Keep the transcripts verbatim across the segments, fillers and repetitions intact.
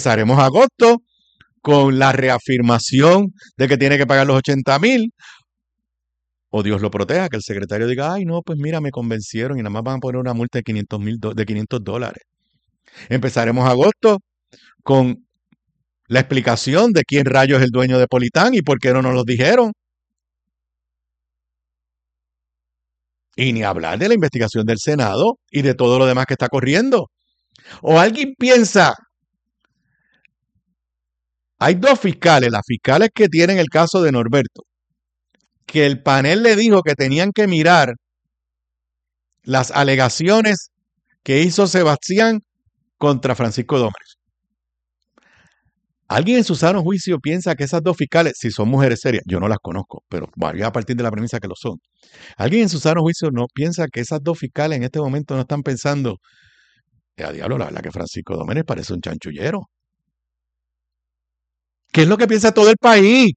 Empezaremos agosto con la reafirmación de que tiene que pagar los ochenta mil, o Dios lo proteja, que el secretario diga, ay, no, pues mira, me convencieron y nada más van a poner una multa de quinientos mil de quinientos dólares. Empezaremos agosto con la explicación de quién rayos es el dueño de Politán y por qué no nos lo dijeron. Y ni hablar de la investigación del Senado y de todo lo demás que está corriendo. O alguien piensa, hay dos fiscales, las fiscales que tienen el caso de Norberto, que el panel le dijo que tenían que mirar las alegaciones que hizo Sebastián contra Francisco Dómenes. ¿Alguien en su sano juicio piensa que esas dos fiscales, si son mujeres serias, yo no las conozco, pero voy a partir de la premisa que lo son? ¿Alguien en su sano juicio no piensa que esas dos fiscales en este momento no están pensando, a diablo, la verdad que Francisco Dómenes parece un chanchullero? ¿Qué es lo que piensa todo el país?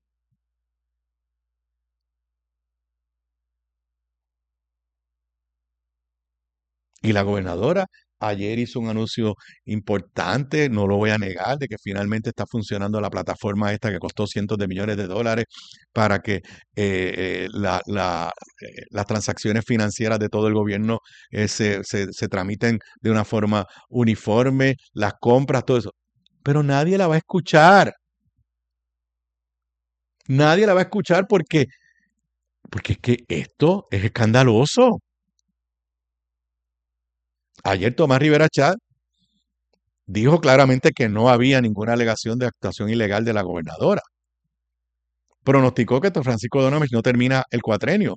Y la gobernadora ayer hizo un anuncio importante, no lo voy a negar, de que finalmente está funcionando la plataforma esta que costó cientos de millones de dólares para que eh, eh, la, la, eh, las transacciones financieras de todo el gobierno eh, se, se, se tramiten de una forma uniforme, las compras, todo eso. Pero nadie la va a escuchar. Nadie la va a escuchar porque, porque es que esto es escandaloso. Ayer Tomás Rivera Chat dijo claramente que no había ninguna alegación de actuación ilegal de la gobernadora. Pronosticó que Francisco Dómenes no termina el cuatrenio.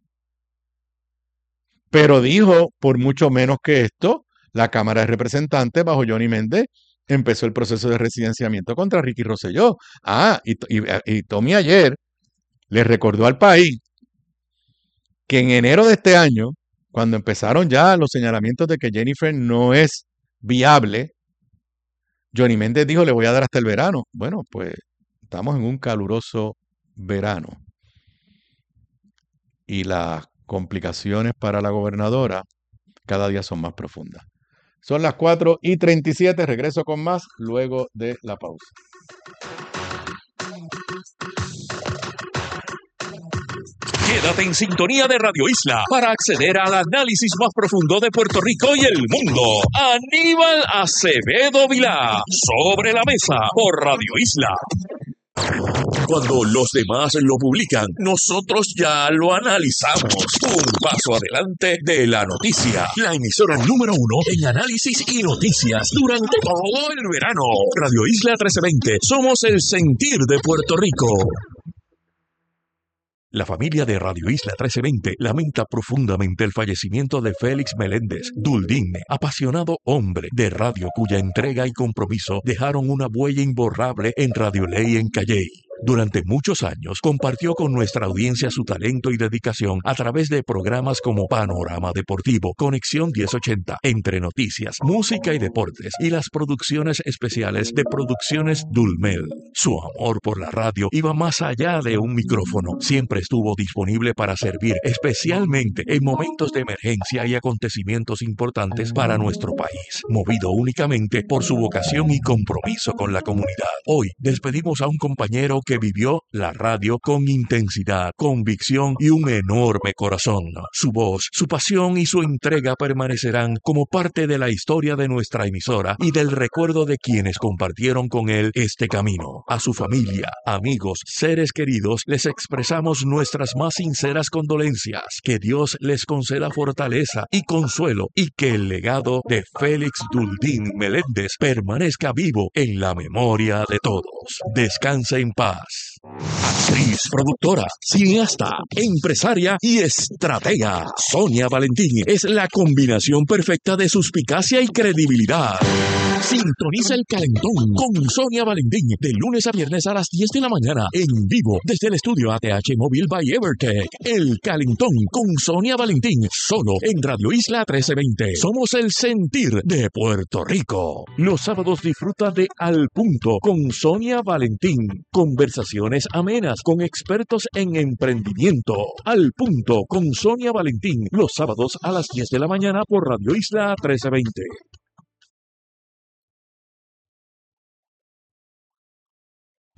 Pero dijo, por mucho menos que esto, la Cámara de Representantes, bajo Johnny Méndez, empezó el proceso de residenciamiento contra Ricky Rosselló. Ah, y, y, y Tommy ayer le recordó al país que en enero de este año, cuando empezaron ya los señalamientos de que Jennifer no es viable, Johnny Méndez dijo, le voy a dar hasta el verano. Bueno, pues estamos en un caluroso verano. Y las complicaciones para la gobernadora cada día son más profundas. Son las cuatro y treinta y siete. Regreso con más luego de la pausa. Quédate en sintonía de Radio Isla para acceder al análisis más profundo de Puerto Rico y el mundo. Aníbal Acevedo Vilá, Sobre la Mesa, por Radio Isla. Cuando los demás lo publican, nosotros ya lo analizamos. Un paso adelante de la noticia. La emisora número uno en análisis y noticias durante todo el verano. Radio Isla trece veinte. Somos el sentir de Puerto Rico. La familia de Radio Isla trece veinte lamenta profundamente el fallecimiento de Félix Meléndez, duldigne, apasionado hombre de radio cuya entrega y compromiso dejaron una huella imborrable en Radio Ley en Calley. Durante muchos años compartió con nuestra audiencia su talento y dedicación a través de programas como Panorama Deportivo, Conexión diez ochenta, Entre Noticias, Música y Deportes y las producciones especiales de Producciones Dulmel. Su amor por la radio iba más allá de un micrófono. Siempre estuvo disponible para servir, especialmente en momentos de emergencia y acontecimientos importantes para nuestro país, movido únicamente por su vocación y compromiso con la comunidad. Hoy despedimos a un compañero que vivió la radio con intensidad, convicción y un enorme corazón. Su voz, su pasión y su entrega permanecerán como parte de la historia de nuestra emisora y del recuerdo de quienes compartieron con él este camino. A su familia, amigos, seres queridos, les expresamos nuestras más sinceras condolencias. Que Dios les conceda fortaleza y consuelo y que el legado de Félix Duldín Meléndez permanezca vivo en la memoria de todos. Descansa en paz. Actriz, productora, cineasta, empresaria y estratega. Sonia Valentín es la combinación perfecta de suspicacia y credibilidad. Sintoniza El Calentón con Sonia Valentín de lunes a viernes a las diez de la mañana en vivo desde el estudio A T H Móvil by Evertech. El Calentón con Sonia Valentín solo en Radio Isla trece veinte. Somos el sentir de Puerto Rico. Los sábados disfruta de Al Punto con Sonia Valentín. Conversaciones amenas con expertos en emprendimiento. Al Punto con Sonia Valentín los sábados a las diez de la mañana por Radio Isla trece veinte.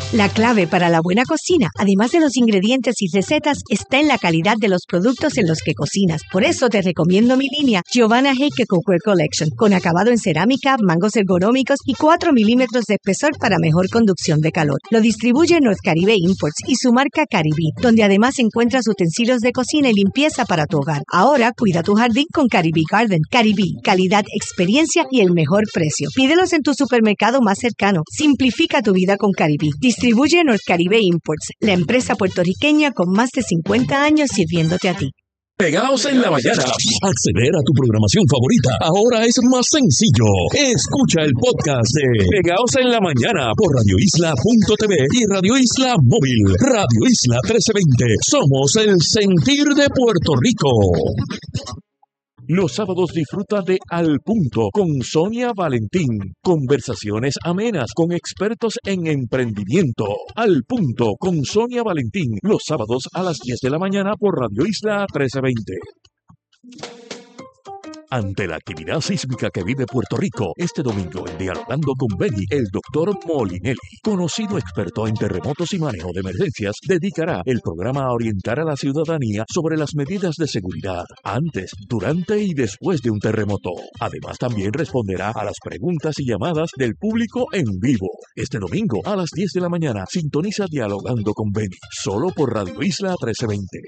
La clave para la buena cocina, además de los ingredientes y recetas, está en la calidad de los productos en los que cocinas. Por eso te recomiendo mi línea Giovanna Heike Cookware Collection, con acabado en cerámica, mangos ergonómicos y cuatro milímetros de espesor para mejor conducción de calor. Lo distribuye North Caribe Imports y su marca Caribbean, donde además encuentras utensilios de cocina y limpieza para tu hogar. Ahora cuida tu jardín con Caribbean Garden. Caribbean, calidad, experiencia y el mejor precio. Pídelos en tu supermercado más cercano. Simplifica tu vida con Caribbean. Distribuye North Caribe Imports, la empresa puertorriqueña con más de cincuenta años sirviéndote a ti. Pegados en la mañana. Acceder a tu programación favorita ahora es más sencillo. Escucha el podcast de Pegados en la mañana por radio isla punto t v y Radio Isla Móvil. Radio Isla trece veinte. Somos el sentir de Puerto Rico. Los sábados disfruta de Al Punto con Sonia Valentín. Conversaciones amenas con expertos en emprendimiento. Al Punto con Sonia Valentín. Los sábados a las diez de la mañana por Radio Isla trece veinte. Ante la actividad sísmica que vive Puerto Rico, este domingo en Dialogando con Benny, el doctor Molinelli, conocido experto en terremotos y manejo de emergencias, dedicará el programa a orientar a la ciudadanía sobre las medidas de seguridad antes, durante y después de un terremoto. Además, también responderá a las preguntas y llamadas del público en vivo. Este domingo a las diez de la mañana, sintoniza Dialogando con Benny, solo por Radio Isla trece veinte.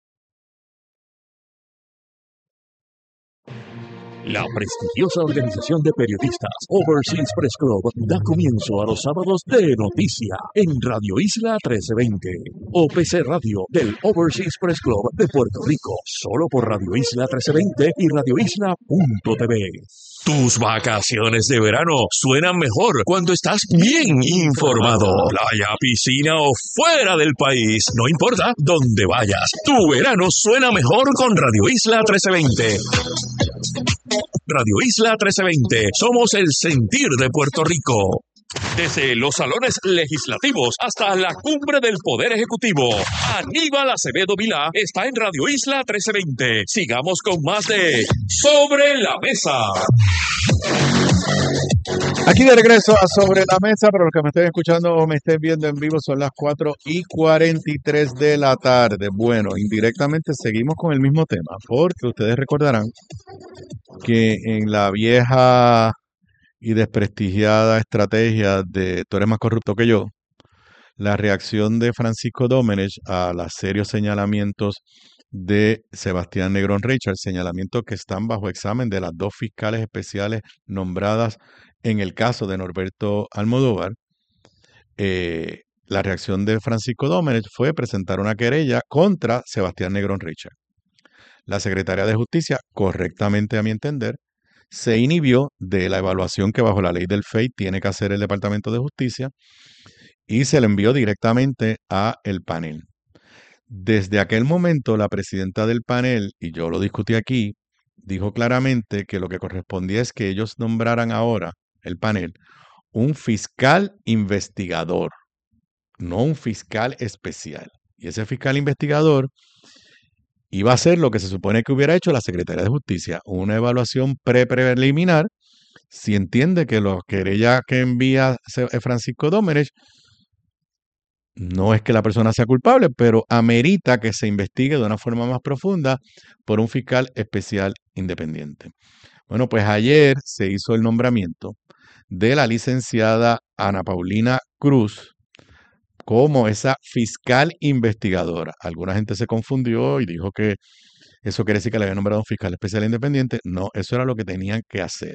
La prestigiosa organización de periodistas Overseas Press Club da comienzo a los sábados de noticia en Radio Isla trece veinte. O P C Radio del Overseas Press Club de Puerto Rico, solo por Radio Isla trece veinte y radio isla punto t v. Tus vacaciones de verano suenan mejor cuando estás bien informado. Playa, piscina o fuera del país, no importa dónde vayas. Tu verano suena mejor con Radio Isla trece veinte. Radio Isla trece veinte. Somos el sentir de Puerto Rico. Desde los salones legislativos hasta la cumbre del Poder Ejecutivo, Aníbal Acevedo Vilá está en Radio Isla trece veinte. Sigamos con más de Sobre la Mesa. Aquí de regreso a Sobre la Mesa, para los que me estén escuchando o me estén viendo en vivo, son las cuatro y cuarenta y tres de la tarde. Bueno, indirectamente seguimos con el mismo tema, porque ustedes recordarán que en la vieja y desprestigiada estrategia de tú eres más corrupto que yo, la reacción de Francisco Domenech a los serios señalamientos de Sebastián Negrón Richard, señalamientos que están bajo examen de las dos fiscales especiales nombradas en el caso de Norberto Almodóvar, eh, la reacción de Francisco Domenech fue presentar una querella contra Sebastián Negrón Richard. La Secretaría de Justicia, correctamente a mi entender, se inhibió de la evaluación que bajo la ley del F E I tiene que hacer el Departamento de Justicia y se le envió directamente a el panel. Desde aquel momento, la presidenta del panel, y yo lo discutí aquí, dijo claramente que lo que correspondía es que ellos nombraran ahora, el panel, un fiscal investigador, no un fiscal especial. Y ese fiscal investigador iba a hacer lo que se supone que hubiera hecho la Secretaría de Justicia, una evaluación pre-preliminar, si entiende que la querella que envía Francisco Domenech no es que la persona sea culpable, pero amerita que se investigue de una forma más profunda por un fiscal especial independiente. Bueno, pues ayer se hizo el nombramiento de la licenciada Ana Paulina Cruz como esa fiscal investigadora. Alguna gente se confundió y dijo que eso quiere decir que le había nombrado un fiscal especial independiente. No, eso era lo que tenían que hacer.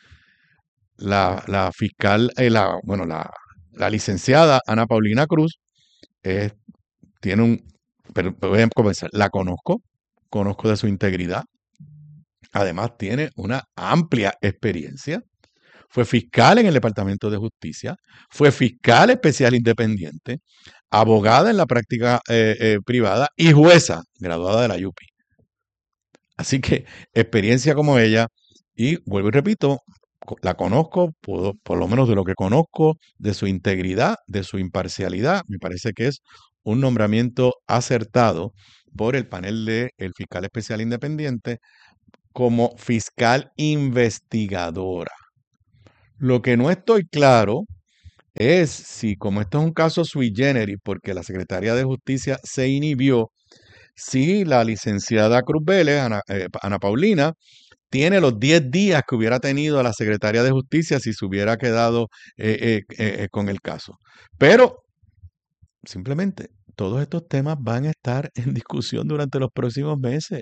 La, la fiscal, eh, la, bueno, la, la licenciada Ana Paulina Cruz eh, tiene un, pero voy a comenzar, la conozco, conozco de su integridad. Además tiene una amplia experiencia. Fue fiscal en el Departamento de Justicia, fue fiscal especial independiente, abogada en la práctica eh, eh, privada y jueza graduada de la U P I. Así que experiencia como ella, y vuelvo y repito, la conozco, puedo, por lo menos de lo que conozco, de su integridad, de su imparcialidad, me parece que es un nombramiento acertado por el panel del fiscal especial independiente como fiscal investigadora. Lo que no estoy claro es si, como esto es un caso sui generis, porque la Secretaría de Justicia se inhibió, si la licenciada Cruz Vélez, Ana, eh, Ana Paulina, tiene los diez días que hubiera tenido la Secretaría de Justicia si se hubiera quedado eh, eh, eh, con el caso. Pero, simplemente, todos estos temas van a estar en discusión durante los próximos meses.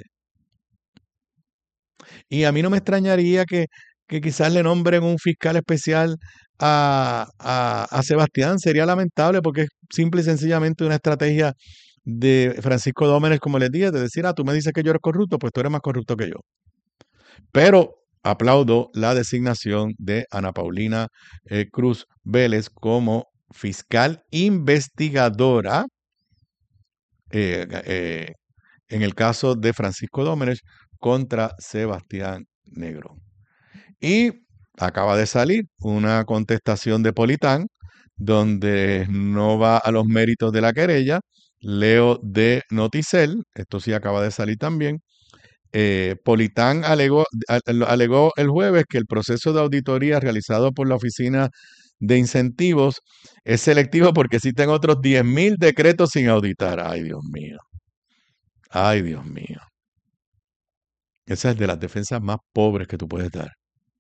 Y a mí no me extrañaría que, que quizás le nombren un fiscal especial a, a, a Sebastián. Sería lamentable porque es simple y sencillamente una estrategia de Francisco Dómenes, como les dije, de decir, ah, tú me dices que yo eres corrupto, pues tú eres más corrupto que yo. Pero aplaudo la designación de Ana Paulina eh, Cruz Vélez como fiscal investigadora eh, eh, en el caso de Francisco Dómenes contra Sebastián Negrón. Y acaba de salir una contestación de Politán donde no va a los méritos de la querella. Leo de Noticel, esto sí acaba de salir también. Eh, Politán alegó, alegó el jueves que el proceso de auditoría realizado por la Oficina de Incentivos es selectivo porque existen otros diez mil decretos sin auditar. Ay, Dios mío. Ay, Dios mío. Esa es de las defensas más pobres que tú puedes dar.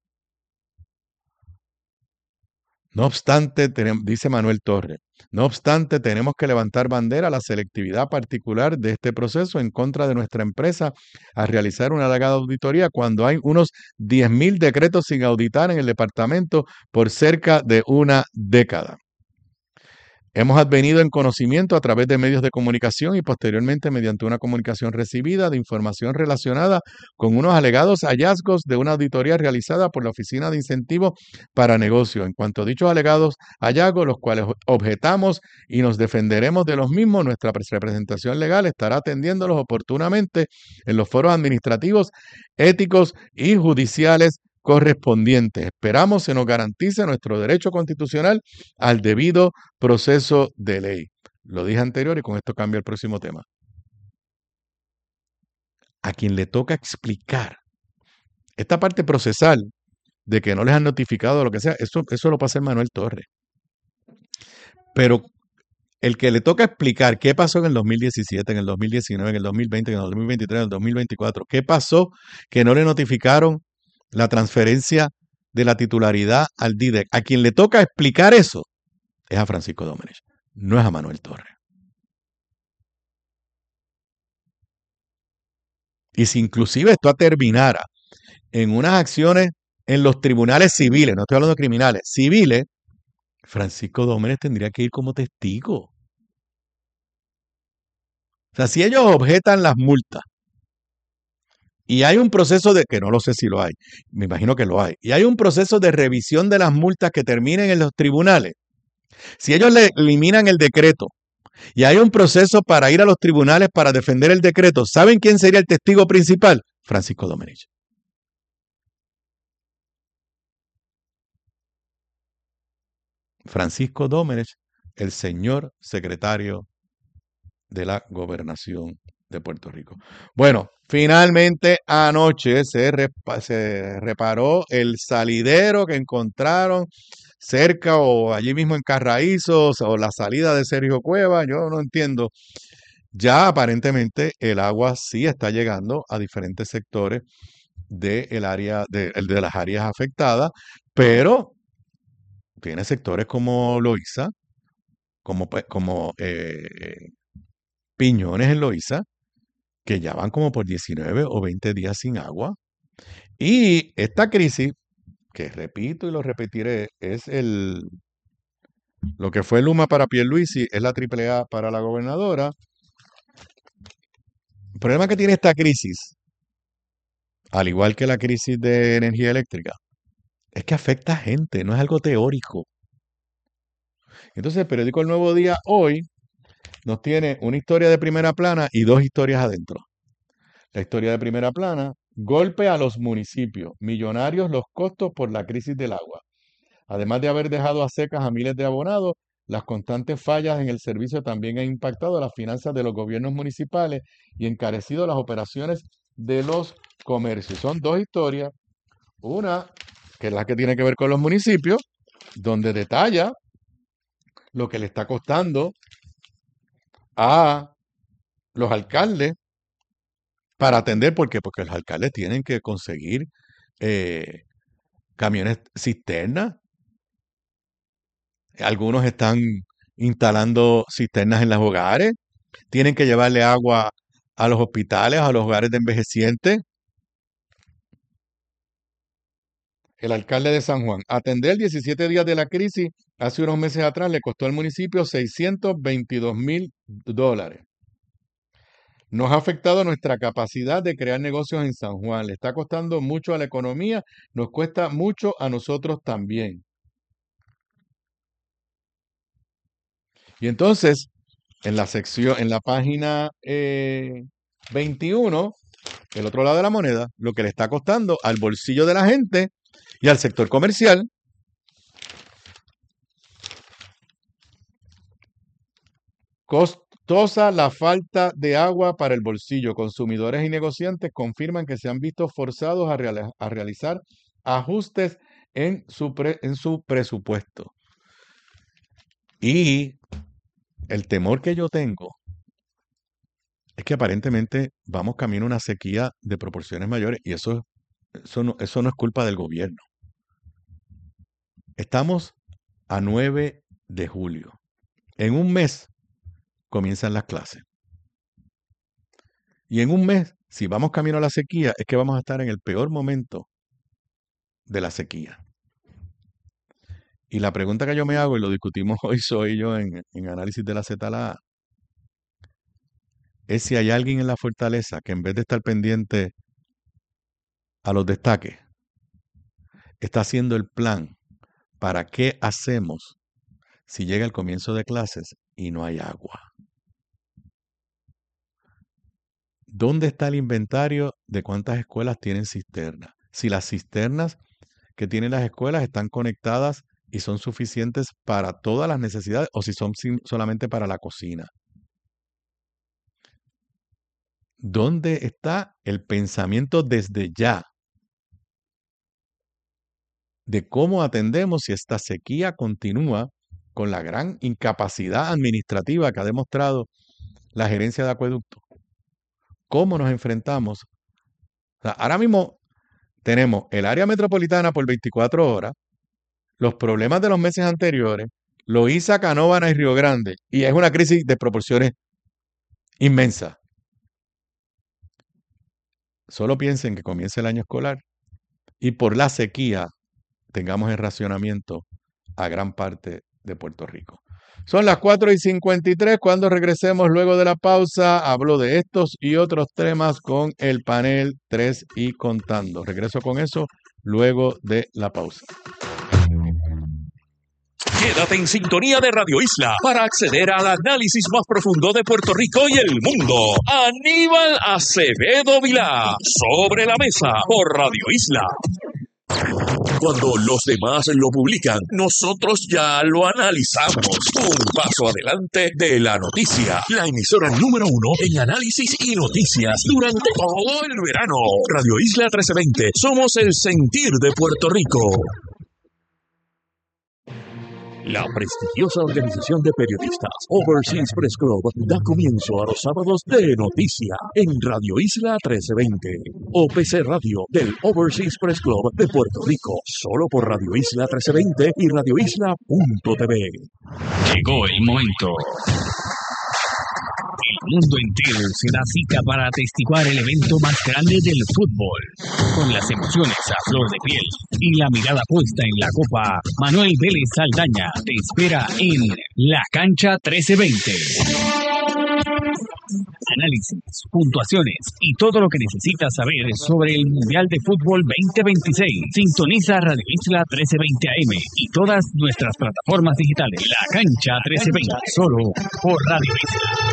No obstante, tenemos, dice Manuel Torres, no obstante, tenemos que levantar bandera a la selectividad particular de este proceso en contra de nuestra empresa a realizar una alargada auditoría cuando hay unos diez mil decretos sin auditar en el departamento por cerca de una década. Hemos advenido en conocimiento a través de medios de comunicación y posteriormente mediante una comunicación recibida de información relacionada con unos alegados hallazgos de una auditoría realizada por la Oficina de Incentivos para Negocios. En cuanto a dichos alegados hallazgos, los cuales objetamos y nos defenderemos de los mismos, nuestra representación legal estará atendiéndolos oportunamente en los foros administrativos, éticos y judiciales correspondientes. Esperamos se nos garantice nuestro derecho constitucional al debido proceso de ley. Lo dije anterior y con esto cambio el próximo tema. A quien le toca explicar esta parte procesal de que no les han notificado lo que sea, eso, eso lo pasa en Manuel Torres. Pero el que le toca explicar qué pasó en el dos mil diecisiete, en el dos mil diecinueve, en el dos mil veinte, en el dos mil veintitrés, en el dos mil veinticuatro, qué pasó que no le notificaron la transferencia de la titularidad al D I D E C. A quien le toca explicar eso es a Francisco Dómenes, no es a Manuel Torres. Y si inclusive esto terminara en unas acciones en los tribunales civiles, no estoy hablando de criminales, civiles, Francisco Dómenes tendría que ir como testigo. O sea, si ellos objetan las multas y hay un proceso de, que no lo sé si lo hay, me imagino que lo hay, y hay un proceso de revisión de las multas que terminen en los tribunales, si ellos le eliminan el decreto y hay un proceso para ir a los tribunales para defender el decreto, ¿saben quién sería el testigo principal? Francisco Dómenes. Francisco Dómenes, el señor secretario de la Gobernación de Puerto Rico. Bueno, finalmente anoche se, repa se reparó el salidero que encontraron cerca o allí mismo en Carraízos o la salida de Sergio Cueva, yo no entiendo. Ya aparentemente el agua sí está llegando a diferentes sectores de, el área, de, de las áreas afectadas, pero tiene sectores como Loíza, como, como eh, Piñones en Loíza, que ya van como por diecinueve o veinte días sin agua. Y esta crisis, que repito y lo repetiré, es el lo que fue Luma para Pierluisi, es la triple A para la gobernadora. El problema que tiene esta crisis, al igual que la crisis de energía eléctrica, es que afecta a gente, no es algo teórico. Entonces el periódico El Nuevo Día hoy nos tiene una historia de primera plana y dos historias adentro. La historia de primera plana, golpe a los municipios, millonarios los costos por la crisis del agua. Además de haber dejado a secas a miles de abonados, las constantes fallas en el servicio también han impactado las finanzas de los gobiernos municipales y encarecido las operaciones de los comercios. Son dos historias, una que es la que tiene que ver con los municipios, donde detalla lo que le está costando a los alcaldes para atender. ¿Por qué? Porque los alcaldes tienen que conseguir eh, camiones cisterna. Algunos están instalando cisternas en los hogares. Tienen que llevarle agua a los hospitales, a los hogares de envejecientes. El alcalde de San Juan, atender diecisiete días de la crisis hace unos meses atrás le costó al municipio seiscientos veintidós mil dólares. Nos ha afectado nuestra capacidad de crear negocios en San Juan. Le está costando mucho a la economía, nos cuesta mucho a nosotros también. Y entonces, en la sección, en la página eh, veintiuno, el otro lado de la moneda, lo que le está costando al bolsillo de la gente y al sector comercial. Costosa la falta de agua para el bolsillo. Consumidores y negociantes confirman que se han visto forzados a, real, a realizar ajustes en su, pre, en su presupuesto. Y el temor que yo tengo es que aparentemente vamos camino a una sequía de proporciones mayores y eso, eso, no, eso no es culpa del gobierno. Estamos a nueve de julio. En un mes comienzan las clases. Y en un mes, si vamos camino a la sequía, es que vamos a estar en el peor momento de la sequía. Y la pregunta que yo me hago, y lo discutimos hoy, soy yo en, en análisis de la Z L A, es si hay alguien en la fortaleza que en vez de estar pendiente a los destaques, está haciendo el plan para qué hacemos si llega el comienzo de clases y no hay agua. ¿Dónde está el inventario de cuántas escuelas tienen cisternas? Si las cisternas que tienen las escuelas están conectadas y son suficientes para todas las necesidades o si son solamente para la cocina. ¿Dónde está el pensamiento desde ya de cómo atendemos si esta sequía continúa con la gran incapacidad administrativa que ha demostrado la gerencia de acueducto? ¿Cómo nos enfrentamos? O sea, ahora mismo tenemos el área metropolitana por veinticuatro horas, los problemas de los meses anteriores, Loíza, Canóvana y Río Grande, y es una crisis de proporciones inmensas. Solo piensen que comience el año escolar y por la sequía tengamos en racionamiento a gran parte de Puerto Rico. Son las cuatro y cincuenta y tres. Cuando regresemos luego de la pausa, hablo de estos y otros temas con el panel tres y contando. Regreso con eso luego de la pausa. Quédate en sintonía de Radio Isla para acceder al análisis más profundo de Puerto Rico y el mundo. Aníbal Acevedo Vilá, Sobre la Mesa, por Radio Isla. Cuando los demás lo publican, nosotros ya lo analizamos. Un paso adelante de la noticia. La emisora número uno en análisis y noticias durante todo el verano. Radio Isla trece veinte. Somos el sentir de Puerto Rico. La prestigiosa organización de periodistas Overseas Press Club da comienzo a los sábados de noticia en Radio Isla trece veinte, O P C Radio del Overseas Press Club de Puerto Rico, solo por Radio Isla trece veinte y radio isla punto t v. Llegó el momento. El mundo entero se da cita para atestiguar el evento más grande del fútbol. Con las emociones a flor de piel y la mirada puesta en la copa, Manuel Vélez Saldaña te espera en La Cancha trece veinte. Análisis, puntuaciones y todo lo que necesitas saber sobre el Mundial de Fútbol veinte veintiséis. Sintoniza Radio Isla trece veinte A M y todas nuestras plataformas digitales. La Cancha trece veinte, solo por Radio Isla.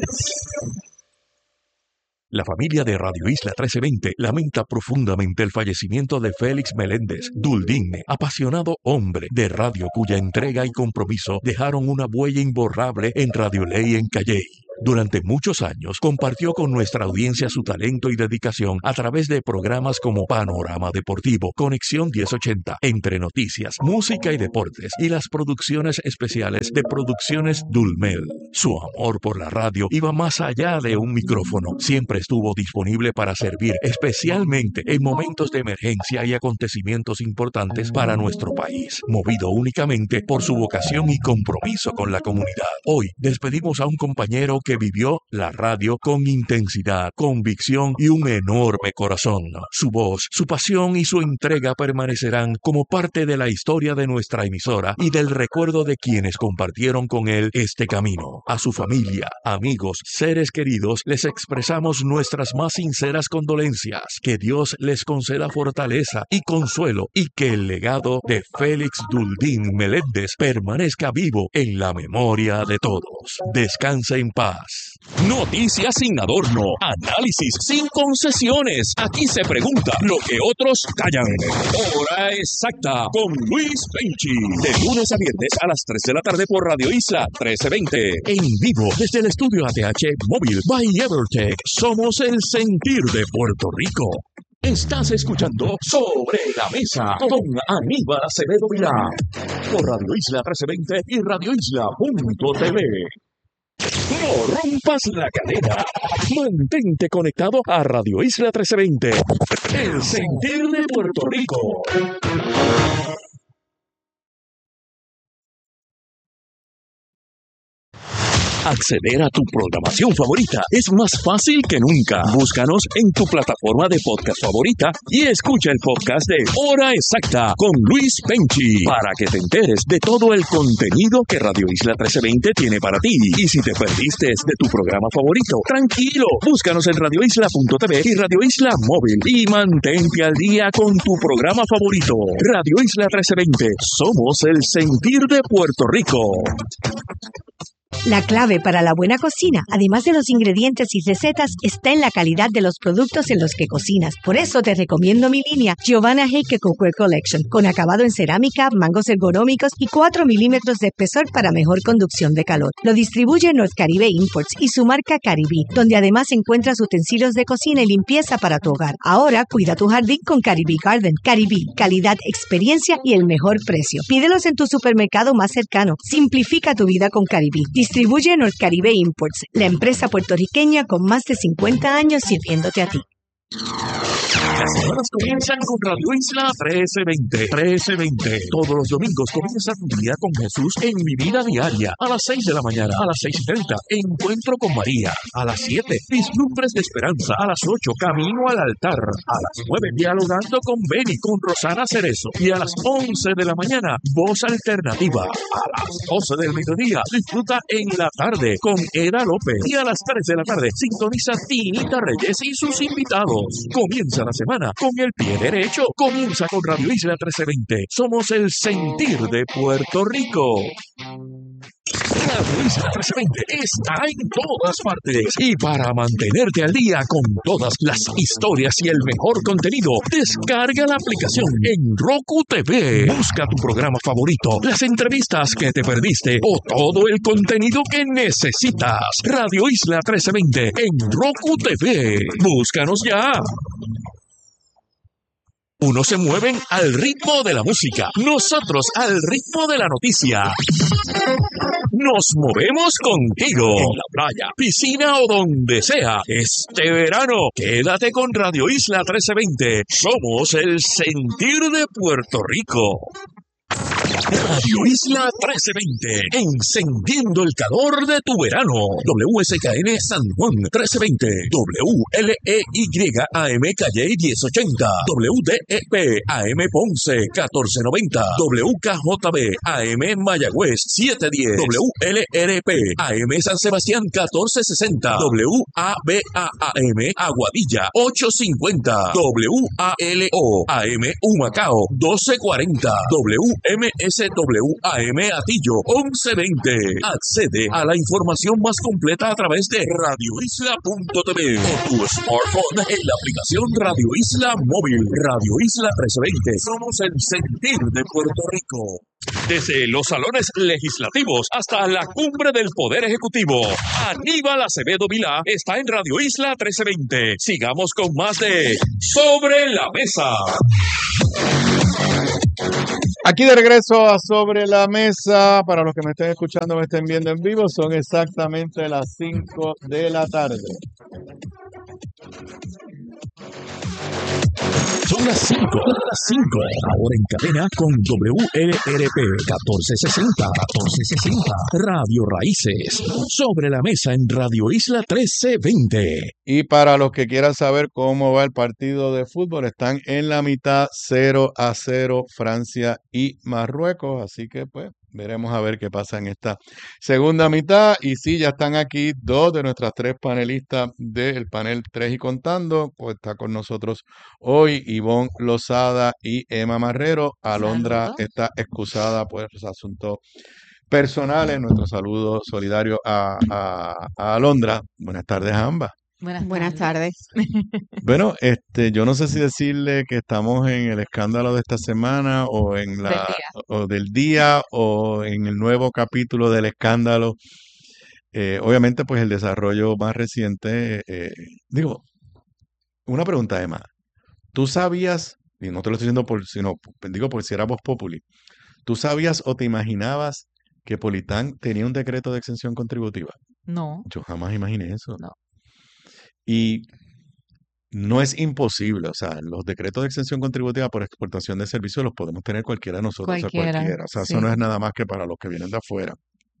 La familia de Radio Isla trece veinte lamenta profundamente el fallecimiento de Félix Meléndez, Duldigne, apasionado hombre de radio cuya entrega y compromiso dejaron una huella imborrable en Radio Ley en Calley. Durante muchos años compartió con nuestra audiencia su talento y dedicación a través de programas como Panorama Deportivo, Conexión diez ochenta, Entre Noticias, Música y Deportes y las producciones especiales de Producciones Dulmel. Su amor por la radio iba más allá de un micrófono. Siempre estuvo disponible para servir, especialmente en momentos de emergencia y acontecimientos importantes para nuestro país, movido únicamente por su vocación y compromiso con la comunidad. Hoy despedimos a un compañero que vivió la radio con intensidad, convicción y un enorme corazón. Su voz, su pasión y su entrega permanecerán como parte de la historia de nuestra emisora y del recuerdo de quienes compartieron con él este camino. A su familia, amigos, seres queridos, les expresamos nuestras más sinceras condolencias. Que Dios les conceda fortaleza y consuelo y que el legado de Félix Duldín Meléndez permanezca vivo en la memoria de todos. Descanse en paz. Noticias sin adorno, análisis sin concesiones. Aquí se pregunta lo que otros callan. Hora exacta con Luis Penchi. De lunes a viernes a las tres de la tarde por Radio Isla trece veinte. En vivo desde el estudio A T H Móvil by Evertech. Somos el sentir de Puerto Rico. Estás escuchando Sobre la Mesa con Aníbal Acevedo Vilá por Radio Isla trece veinte y radio isla punto t v. No rompas la cadena. Mantente conectado a Radio Isla trece veinte. El sentir de Puerto Rico. Acceder a tu programación favorita es más fácil que nunca. Búscanos en tu plataforma de podcast favorita y escucha el podcast de Hora Exacta con Luis Penchi para que te enteres de todo el contenido que Radio Isla trece veinte tiene para ti. Y si te perdiste de tu programa favorito, tranquilo, búscanos en radio isla punto t v y Radio Isla Móvil y mantente al día con tu programa favorito. Radio Isla trece veinte, somos el sentir de Puerto Rico. La clave para la buena cocina, además de los ingredientes y recetas, está en la calidad de los productos en los que cocinas. Por eso te recomiendo mi línea Giovanna Heike Cookware Collection, con acabado en cerámica, mangos ergonómicos y cuatro milímetros de espesor para mejor conducción de calor. Lo distribuye North Caribe Imports y su marca Caribí, donde además encuentras utensilios de cocina y limpieza para tu hogar. Ahora cuida tu jardín con Caribí Garden. Caribí, calidad, experiencia y el mejor precio. Pídelos en tu supermercado más cercano. Simplifica tu vida con Caribí. Distribuye North Caribe Imports, la empresa puertorriqueña con más de cincuenta años sirviéndote a ti. Las semanas comienzan con Radio Isla trece veinte. trece veinte. Todos los domingos comienza tu día con Jesús en Mi Vida Diaria. A las seis de la mañana, a las seis y treinta, Encuentro con María. A las siete, Vislumbres de Esperanza. A las ocho, Camino al Altar. A las nueve, Dialogando con Beni, con Rosana Cerezo. Y a las once de la mañana, Voz Alternativa. A las doce del mediodía, disfruta En la Tarde con Eda López. Y a las tres de la tarde, sintoniza Tinita Reyes y sus invitados. Comienza la semana con el pie derecho. Comienza con Radio Isla trece veinte. Somos el sentir de Puerto Rico. Radio Isla trece veinte está en todas partes. Y para mantenerte al día con todas las historias y el mejor contenido, descarga la aplicación en Roku T V. Busca tu programa favorito, las entrevistas que te perdiste o todo el contenido que necesitas. Radio Isla trece veinte en Roku T V. Búscanos ya. Unos se mueven al ritmo de la música, nosotros al ritmo de la noticia. Nos movemos contigo en la playa, piscina o donde sea. Este verano, quédate con Radio Isla trece veinte. Somos el sentir de Puerto Rico. Radio Isla trece veinte, encendiendo el calor de tu verano. W S K N San Juan trece veinte, W L E Y A M Calle diez ochenta, W D E P A M Ponce catorce noventa, W K J B A M Mayagüez setecientos diez, W L R P A M San Sebastián catorce sesenta, W A B A A M Aguadilla ochocientos cincuenta, W A L O A M Humacao doce cuarenta, W M S W A M Atillo once veinte. Accede a la información más completa a través de radio isla punto t v o tu smartphone en la aplicación Radio Isla Móvil. Radio Isla trescientos veinte. Somos el sentir de Puerto Rico. Desde los salones legislativos hasta la cumbre del Poder Ejecutivo, Aníbal Acevedo Vilá está en Radio Isla trescientos veinte. Sigamos con más de Sobre la Mesa. Aquí de regreso a Sobre la Mesa. Para los que me estén escuchando, me estén viendo en vivo, son exactamente las cinco de la tarde. Son las cinco, las cinco. Ahora en cadena con W L R P catorce sesenta, catorce sesenta. Radio Raíces. Sobre la Mesa en Radio Isla trece veinte. Y para los que quieran saber cómo va el partido de fútbol, están en la mitad, cero a cero Francia y Marruecos. Así que pues veremos a ver qué pasa en esta segunda mitad. Y sí, ya están aquí dos de nuestras tres panelistas del panel tres y contando. Pues está con nosotros hoy Ivonne Lozada y Emma Marrero. Alondra Saludos. está excusada por los asuntos personales. Nuestro saludo solidario a, a, a Alondra. Buenas tardes a ambas. Buenas, Buenas tardes. Bueno, este, yo no sé si decirle que estamos en el escándalo de esta semana o en Del la día. o del día o en el nuevo capítulo del escándalo. Eh, obviamente, pues el desarrollo más reciente, eh, digo, una pregunta, Emma. ¿Tú sabías, y no te lo estoy diciendo por, sino, digo por si era Voz Populi, ¿tú sabías o te imaginabas que Politán tenía un decreto de exención contributiva? No, Yo jamás imaginé eso. no. Y no es imposible, o sea, los decretos de exención contributiva por exportación de servicios los podemos tener cualquiera de nosotros, o sea, Cualquiera, cualquiera. O sea, sí. eso no es nada más que para los que vienen de afuera.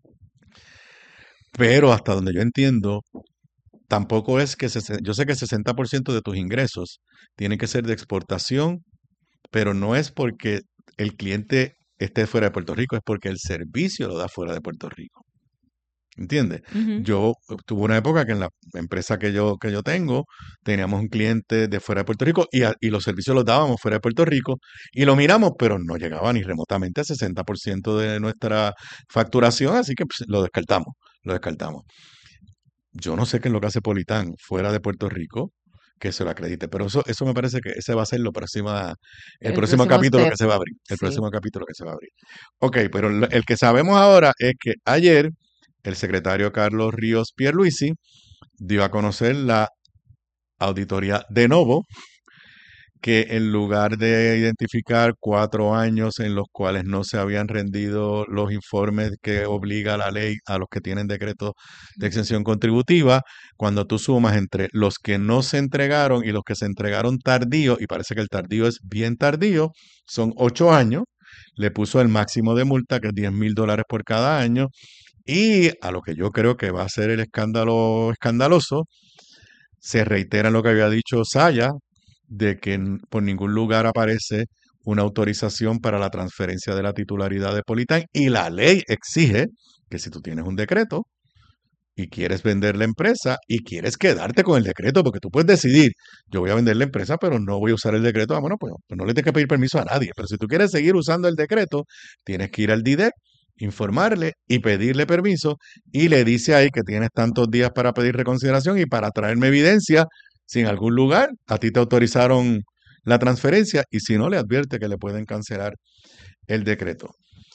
Pero hasta donde yo entiendo, tampoco es que, se, yo sé que el sesenta por ciento de tus ingresos tienen que ser de exportación, pero no es porque el cliente esté fuera de Puerto Rico, es porque el servicio lo da fuera de Puerto Rico. ¿Entiendes? Ujú. Yo eh, tuve una época que en la empresa que yo, que yo tengo, teníamos un cliente de fuera de Puerto Rico y, a- y los servicios los dábamos fuera de Puerto Rico y lo miramos, pero no llegaba ni remotamente al sesenta por ciento de nuestra facturación, así que pues, lo descartamos, lo descartamos. Yo no sé qué es lo que hace Politán fuera de Puerto Rico, que se lo acredite, pero eso, eso me parece que ese va a ser lo próxima, el El próximo próximo capítulo step. que se va a abrir, el Sí. próximo capítulo que se va a abrir. Ok, pero el, el que sabemos ahora es que ayer el secretario Carlos Ríos Pierluisi dio a conocer la auditoría de Novo, que en lugar de identificar cuatro años en los cuales no se habían rendido los informes que obliga la ley a los que tienen decretos de exención contributiva, cuando tú sumas entre los que no se entregaron y los que se entregaron tardío, y parece que el tardío es bien tardío, son ocho años, le puso el máximo de multa, que es diez mil dólares por cada año, y a lo que yo creo que va a ser el escándalo escandaloso, se reitera lo que había dicho Saya, de que n- por ningún lugar aparece una autorización para la transferencia de la titularidad de Politán y la ley exige que si tú tienes un decreto y quieres vender la empresa y quieres quedarte con el decreto, porque tú puedes decidir, yo voy a vender la empresa, pero no voy a usar el decreto, ah, bueno, pues, pues no le tienes que pedir permiso a nadie, pero si tú quieres seguir usando el decreto, tienes que ir al D I D E C, informarle y pedirle permiso y le dice ahí que tienes tantos días para pedir reconsideración y para traerme evidencia si en algún lugar a ti te autorizaron la transferencia y si no le advierte que le pueden cancelar el decreto.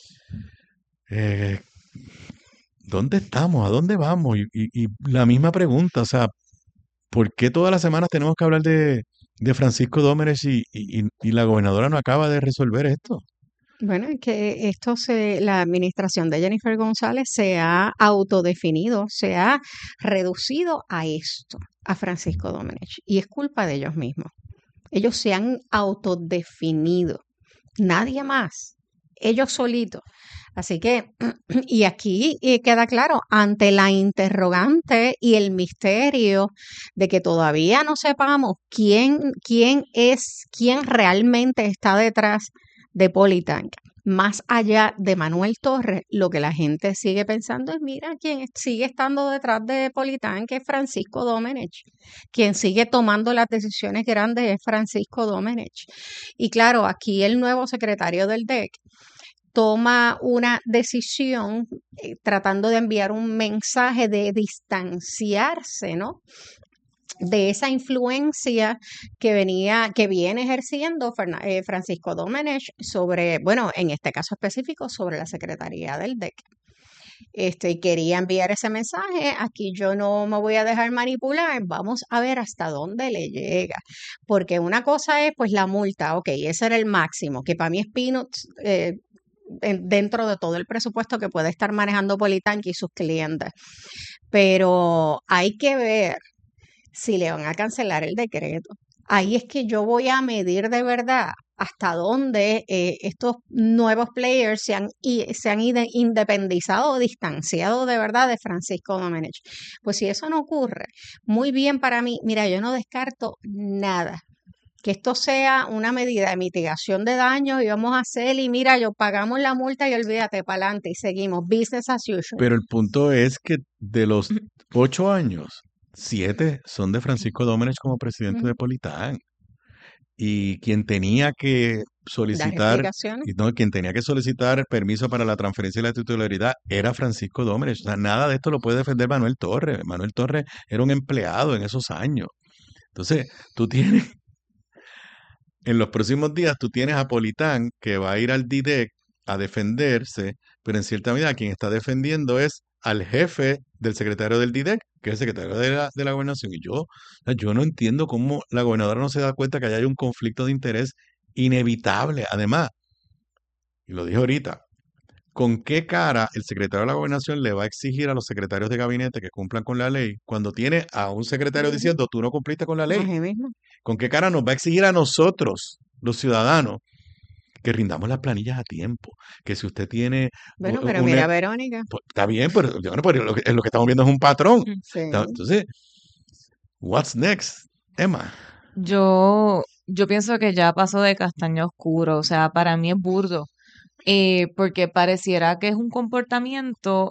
Eh, ¿Dónde estamos? ¿A dónde vamos? Y, y- y la misma pregunta, o sea, ¿por qué todas las semanas tenemos que hablar de, de Francisco Dómenes y, y- y- y la gobernadora no acaba de resolver esto? Bueno, es que esto se, la administración de Jennifer González se ha autodefinido, se ha reducido a esto, a Francisco Domenech, y es culpa de ellos mismos. Ellos se han autodefinido, nadie más, ellos solitos. Así que, y aquí eh, queda claro, ante la interrogante y el misterio de que todavía no sepamos quién, quién es, quién realmente está detrás de Politank. Más allá de Manuel Torres, lo que la gente sigue pensando es, mira, quién es- sigue estando detrás de Politank es Francisco Domenech. Quien sigue tomando las decisiones grandes es Francisco Domenech. Y claro, aquí el nuevo secretario del D E C toma una decisión eh, tratando de enviar un mensaje de distanciarse, ¿no? De esa influencia que venía, que viene ejerciendo Ferna- eh, Francisco Domenech sobre, bueno, en este caso específico, sobre la Secretaría del D E C. Este, y quería enviar ese mensaje, aquí yo no me voy a dejar manipular, vamos a ver hasta dónde le llega, porque una cosa es pues la multa, ok, ese era el máximo, que para mí es peanuts, eh, en- dentro de todo el presupuesto que puede estar manejando Politanqui y sus clientes, pero hay que ver si le van a cancelar el decreto. Ahí es que yo voy a medir de verdad hasta dónde eh, estos nuevos players se han, i- se han ide- independizado o distanciado de verdad de Francisco Domenech. Pues si eso no ocurre, muy bien para mí, mira, yo no descarto nada. Que esto sea una medida de mitigación de daños y vamos a hacer, y mira, yo pagamos la multa y olvídate para adelante y seguimos, business as usual. Pero el punto es que de los ocho años, siete son de Francisco Domenech como presidente Ujú. de Politán. Y quien tenía que Dar solicitar, explicaciones. y no, quien tenía que solicitar permiso para la transferencia de la titularidad era Francisco Domenech. O sea, nada de esto lo puede defender Manuel Torres. Manuel Torres era un empleado en esos años. Entonces, tú tienes, en los próximos días, tú tienes a Politán que va a ir al D I D E C a defenderse, pero en cierta medida quien está defendiendo es al jefe del secretario del D I D E C, que es el secretario de la, de la gobernación. Y yo, o sea, yo no entiendo cómo la gobernadora no se da cuenta que ahí hay un conflicto de interés inevitable. Además, y lo dije ahorita, ¿con qué cara el secretario de la gobernación le va a exigir a los secretarios de gabinete que cumplan con la ley cuando tiene a un secretario Ujú. diciendo tú no cumpliste con la ley? Así mismo. ¿Con qué cara nos va a exigir a nosotros, los ciudadanos, que rindamos las planillas a tiempo? Que si usted tiene u- Bueno, u- pero un... e- mira, Verónica. pues, está bien, pero, bueno, pero lo que, lo que estamos viendo es un patrón. Mm. Sí. Está- Entonces, what's next, Emma? Yo, yo pienso que ya pasó de castaño oscuro, o sea, para mí es burdo, eh, porque pareciera que es un comportamiento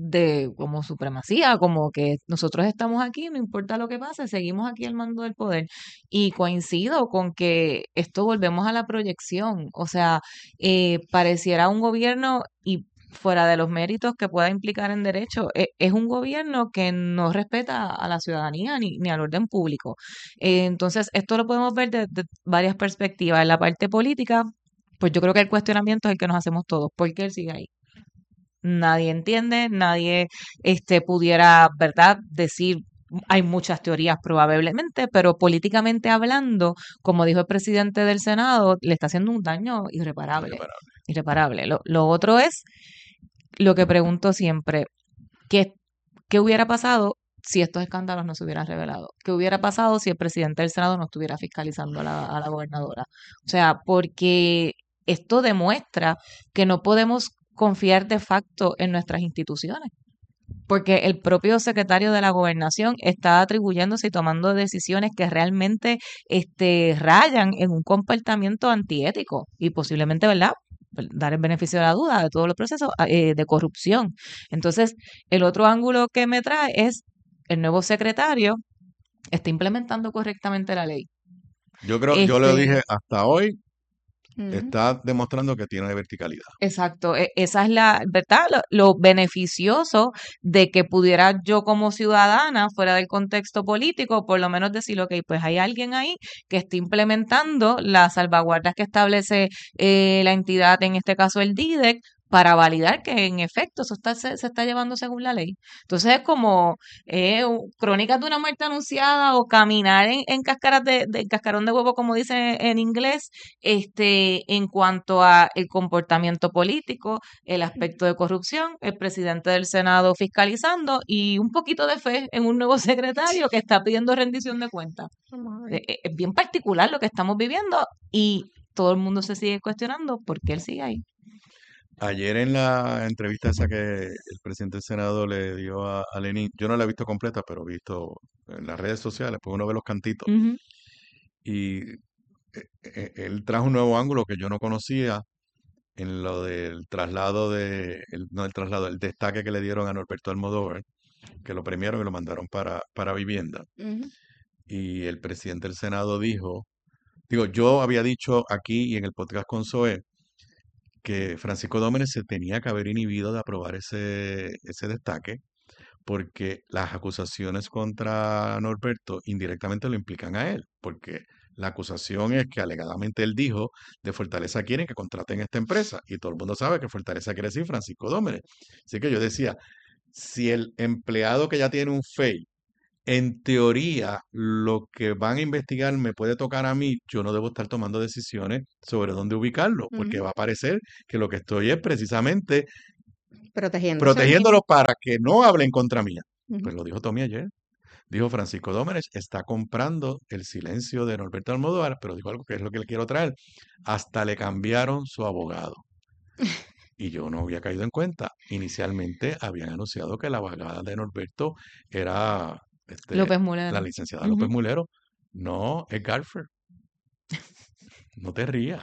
de como supremacía, como que nosotros estamos aquí, no importa lo que pase, seguimos aquí al mando del poder. Y coincido con que esto volvemos a la proyección, o sea, eh, pareciera un gobierno y fuera de los méritos que pueda implicar en derecho, e- es un gobierno que no respeta a la ciudadanía ni, ni al orden público. Eh, entonces, esto lo podemos ver desde varias perspectivas. En la parte política, pues yo creo que el cuestionamiento es el que nos hacemos todos. ¿Por qué él sigue ahí? Nadie entiende, nadie este, pudiera, ¿verdad?, decir, hay muchas teorías probablemente, pero políticamente hablando, como dijo el presidente del Senado, le está haciendo un daño irreparable, Irreparable. irreparable. Lo, lo otro es lo que pregunto siempre, ¿qué, qué hubiera pasado si estos escándalos no se hubieran revelado? ¿Qué hubiera pasado si el presidente del Senado no estuviera fiscalizando a la, a la gobernadora? O sea, porque esto demuestra que no podemos confiar de facto en nuestras instituciones, porque el propio secretario de la gobernación está atribuyéndose y tomando decisiones que realmente este, rayan en un comportamiento antiético y posiblemente, ¿verdad?, dar el beneficio de la duda de todos los procesos eh, de corrupción. Entonces, el otro ángulo que me trae es el nuevo secretario está implementando correctamente la ley. Yo creo, yo lo Este, dije hasta hoy, Ujú. está demostrando que tiene verticalidad. Exacto, e- esa es la, ¿verdad? Lo, lo beneficioso de que pudiera yo como ciudadana, fuera del contexto político, por lo menos decir, ok, pues hay alguien ahí que está implementando las salvaguardas que establece eh, la entidad, en este caso el D I D E C, para validar que en efecto eso está, se, se está llevando según la ley. Entonces es como eh, u- crónicas de una muerte anunciada o caminar en, en cáscaras de, de cascarón de huevo, como dice en inglés, este, en cuanto a el comportamiento político, el aspecto de corrupción, el presidente del Senado fiscalizando y un poquito de fe en un nuevo secretario que está pidiendo rendición de cuentas. Vamos a Eh, ver. eh, Es bien particular lo que estamos viviendo y todo el mundo se sigue cuestionando por qué él sigue ahí. Ayer en la entrevista esa que el presidente del Senado le dio a, a Lenin, yo no la he visto completa, pero he visto en las redes sociales, pues uno ve los cantitos. Ujú. Y eh, eh, él trajo un nuevo ángulo que yo no conocía en lo del traslado de, el- no el traslado, el destaque que le dieron a Norberto Almodóvar, que lo premiaron y lo mandaron para, para vivienda. Ujú. Y el presidente del Senado dijo, digo, yo había dicho aquí y en el podcast con Zoe que Francisco Dómenes se tenía que haber inhibido de aprobar ese, ese destaque, porque las acusaciones contra Norberto indirectamente lo implican a él, porque la acusación es que alegadamente él dijo de Fortaleza quieren que contraten esta empresa, y todo el mundo sabe que Fortaleza quiere decir Francisco Dómenes. Así que yo decía, si el empleado que ya tiene un F E I, en teoría, lo que van a investigar me puede tocar a mí, yo no debo estar tomando decisiones sobre dónde ubicarlo, porque Ujú. va a parecer que lo que estoy es precisamente Protegiéndose él protegiéndolo mismo. para que no hablen contra mía. Ujú. Pues lo dijo Tommy ayer. Dijo Francisco Dómenes está comprando el silencio de Norberto Almodóvar, pero dijo algo que es lo que le quiero traer. Hasta le cambiaron su abogado. Y yo no había caído en cuenta. Inicialmente habían anunciado que la abogada de Norberto era este, López la Mulero. licenciada Ujú. López Mulero. No, es Garfer. No te rías.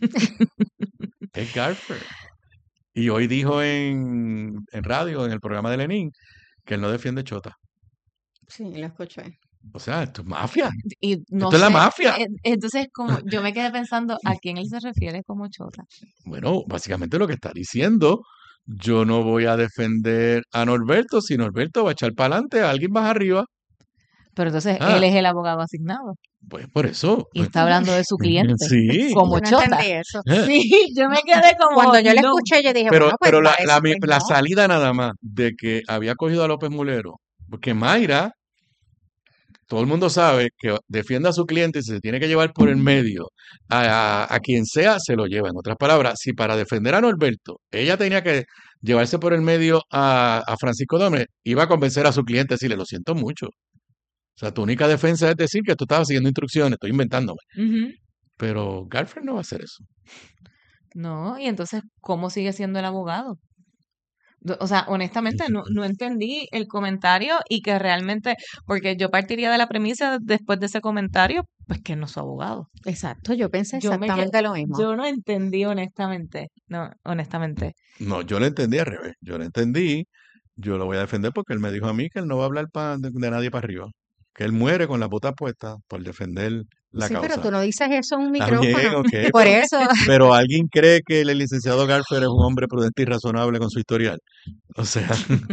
Es Garfer. Y hoy dijo en, en radio, en el programa de Lenin, que él no defiende Chota. Sí, lo escuché. O sea, esto es mafia. Y no Esto es la sé, mafia. eh, entonces como yo me quedé pensando a quién él se refiere como chota. Bueno, básicamente lo que está diciendo, yo no voy a defender a Norberto, si Norberto va a echar para adelante a alguien más arriba. Pero entonces Ah, él es el abogado asignado pues por eso. y está hablando de su cliente Sí. como Yo no chota. entendí eso. Eh, Sí, yo me quedé como Cuando yo lo no. escuché, yo dije, Pero, bueno, pues pero la, parece la, mi- que la no. salida nada más de que había cogido a López Mulero, porque Mayra, todo el mundo sabe que defiende a su cliente y si se tiene que llevar por el medio a, a- a quien sea, se lo lleva. En otras palabras, si para defender a Norberto ella tenía que llevarse por el medio a, a Francisco Dómez, iba a convencer a su cliente, decirle, lo siento mucho. O sea, tu única defensa es decir que tú estabas siguiendo instrucciones, estoy inventándome. Ujú. Pero Garfield no va a hacer eso. No, y entonces, ¿cómo sigue siendo el abogado? Do- O sea, honestamente no, no entendí el comentario y que realmente, porque yo partiría de la premisa después de ese comentario, pues que él no es su abogado. Exacto, yo pensé Yo me quedé, exactamente lo mismo. yo no entendí honestamente, no, honestamente. No, yo lo entendí al revés. Yo lo entendí, yo lo voy a defender porque él me dijo a mí que él no va a hablar pa- de, de nadie para arriba. Que él muere con las botas puestas por defender la Sí, pero causa. tú no dices eso en un Está bien, micrófono. ok, Por pero, eso, pero ¿alguien cree que el licenciado Garfield es un hombre prudente y razonable con su historial? O sea,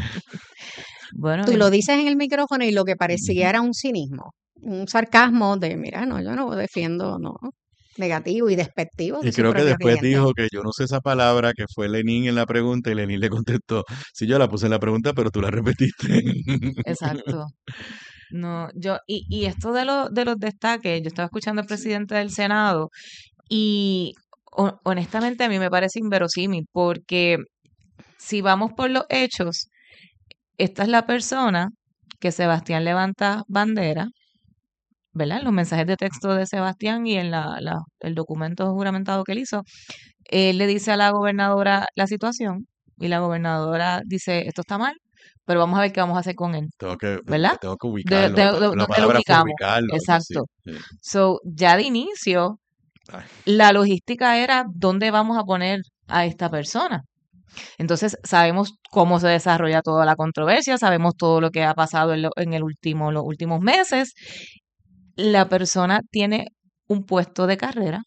Bueno, tú en- lo dices en el micrófono y lo que parecía era un cinismo, un sarcasmo de, mira, no, yo no defiendo, no, negativo y despectivo y de su creo que propio después cliente. dijo que yo no sé esa palabra, que fue Lenin en la pregunta, y Lenin le contestó, sí, yo la puse en la pregunta, pero tú la repetiste. exacto. No, yo, y, y esto de, lo, de los destaques, yo estaba escuchando al presidente del Senado y ho- honestamente a mí me parece inverosímil porque si vamos por los hechos, esta es la persona que Sebastián levanta bandera, ¿verdad? En los mensajes de texto de Sebastián y en la, la- el documento juramentado que él hizo, él le dice a la gobernadora la situación y la gobernadora dice, esto está mal, pero vamos a ver qué vamos a hacer con él, Tengo que, ¿verdad? tengo que De, ubicarlo. de- La, de- la ¿dónde lo palabra fue ubicamos? ubicarlo, algo así. Exacto. Sí. So, ya de inicio, Ay, la logística era dónde vamos a poner a esta persona. Entonces, sabemos cómo se desarrolla toda la controversia, sabemos todo lo que ha pasado en, lo- en el último, los últimos meses. La persona tiene un puesto de carrera,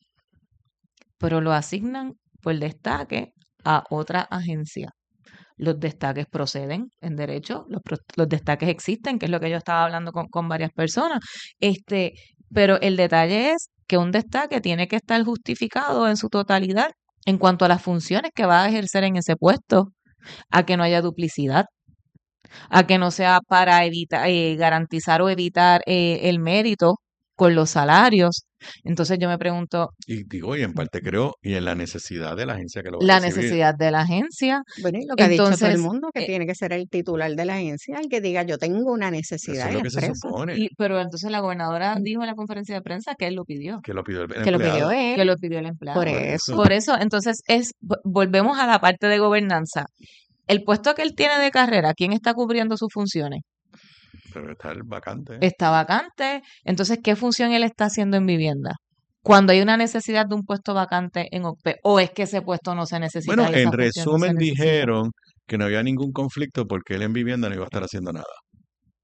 pero lo asignan por destaque a otra agencia. Los destaques proceden en derecho, los, pro- los destaques existen, que es lo que yo estaba hablando con, con varias personas. Este, pero el detalle es que un destaque tiene que estar justificado en su totalidad en cuanto a las funciones que va a ejercer en ese puesto, a que no haya duplicidad, a que no sea para evitar, eh, garantizar o evitar eh, el mérito con los salarios. Entonces yo me pregunto, y digo, y en parte creo, y en la necesidad de la agencia que lo va a la recibir. necesidad de la agencia, Bueno, y lo que ha dicho todo el entonces, mundo, que eh, tiene que ser el titular de la agencia, el que diga, yo tengo una Eso necesidad es y lo la que se expresa. supone, y, pero entonces la gobernadora dijo en la conferencia de prensa que él lo pidió, que lo pidió el, el Que lo empleado. pidió él, que lo pidió el empleado. por Por eso. eso. Por eso, entonces es, vo- volvemos a la parte de gobernanza. El puesto que él tiene de carrera, ¿quién está cubriendo sus funciones? Pero está el vacante. Está vacante. Entonces, ¿qué función él está haciendo en vivienda? Cuando hay una necesidad de un puesto vacante en O P E, o es que ese puesto no se necesita Bueno, y esa en función no se resumen necesita. dijeron que no había ningún conflicto porque él en vivienda no iba a estar haciendo nada.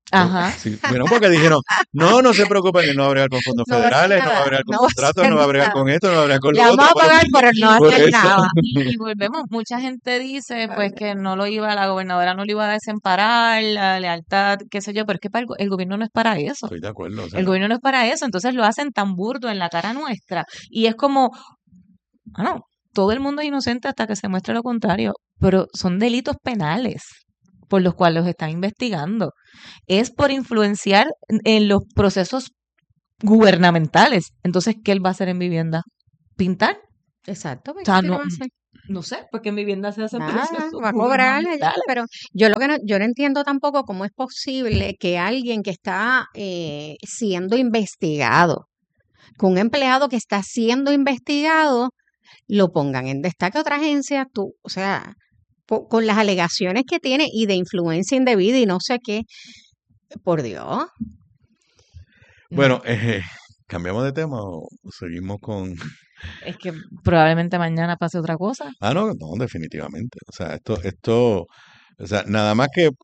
Ajá. Sí, bueno, porque dijeron, no, no se preocupen, que no va a bregar con fondos No va a hacer federales, no va a nada, bregar con no va a contratos, hacer no va a bregar nada. con esto, no va a bregar con Le lo vamos otro. a Por, pagar, pero no por hacer eso, nada. Y, y volvemos, mucha gente dice pues que no lo iba, la gobernadora no lo iba a desemparar, la lealtad, qué sé yo, pero es que para el, go- el gobierno no es para eso. estoy de acuerdo, o sea, El gobierno no es para eso, entonces lo hacen tan burdo en la cara nuestra. Y es como, bueno, todo el mundo es inocente hasta que se muestre lo contrario, pero son delitos penales por los cuales los están investigando. Es por influenciar en en los procesos gubernamentales. Entonces, ¿qué él va a hacer en vivienda? ¿Pintar? Exacto, O pues, sea, ¿qué no, va a hacer? no sé, porque en vivienda se hacen Nada, procesos va a cobrarle allá, gubernamentales. pero yo lo que no, yo no entiendo tampoco cómo es posible que alguien que está eh, siendo investigado, que un empleado que está siendo investigado, lo pongan en destaque a otra agencia, tú, o sea, po- con las alegaciones que tiene y de influencia indebida y no sé qué, por Dios. bueno, No, eh, ¿cambiamos de tema o seguimos con...? es que probablemente mañana pase otra cosa. Ah, no, no, definitivamente. O sea, esto, esto, o sea, nada más que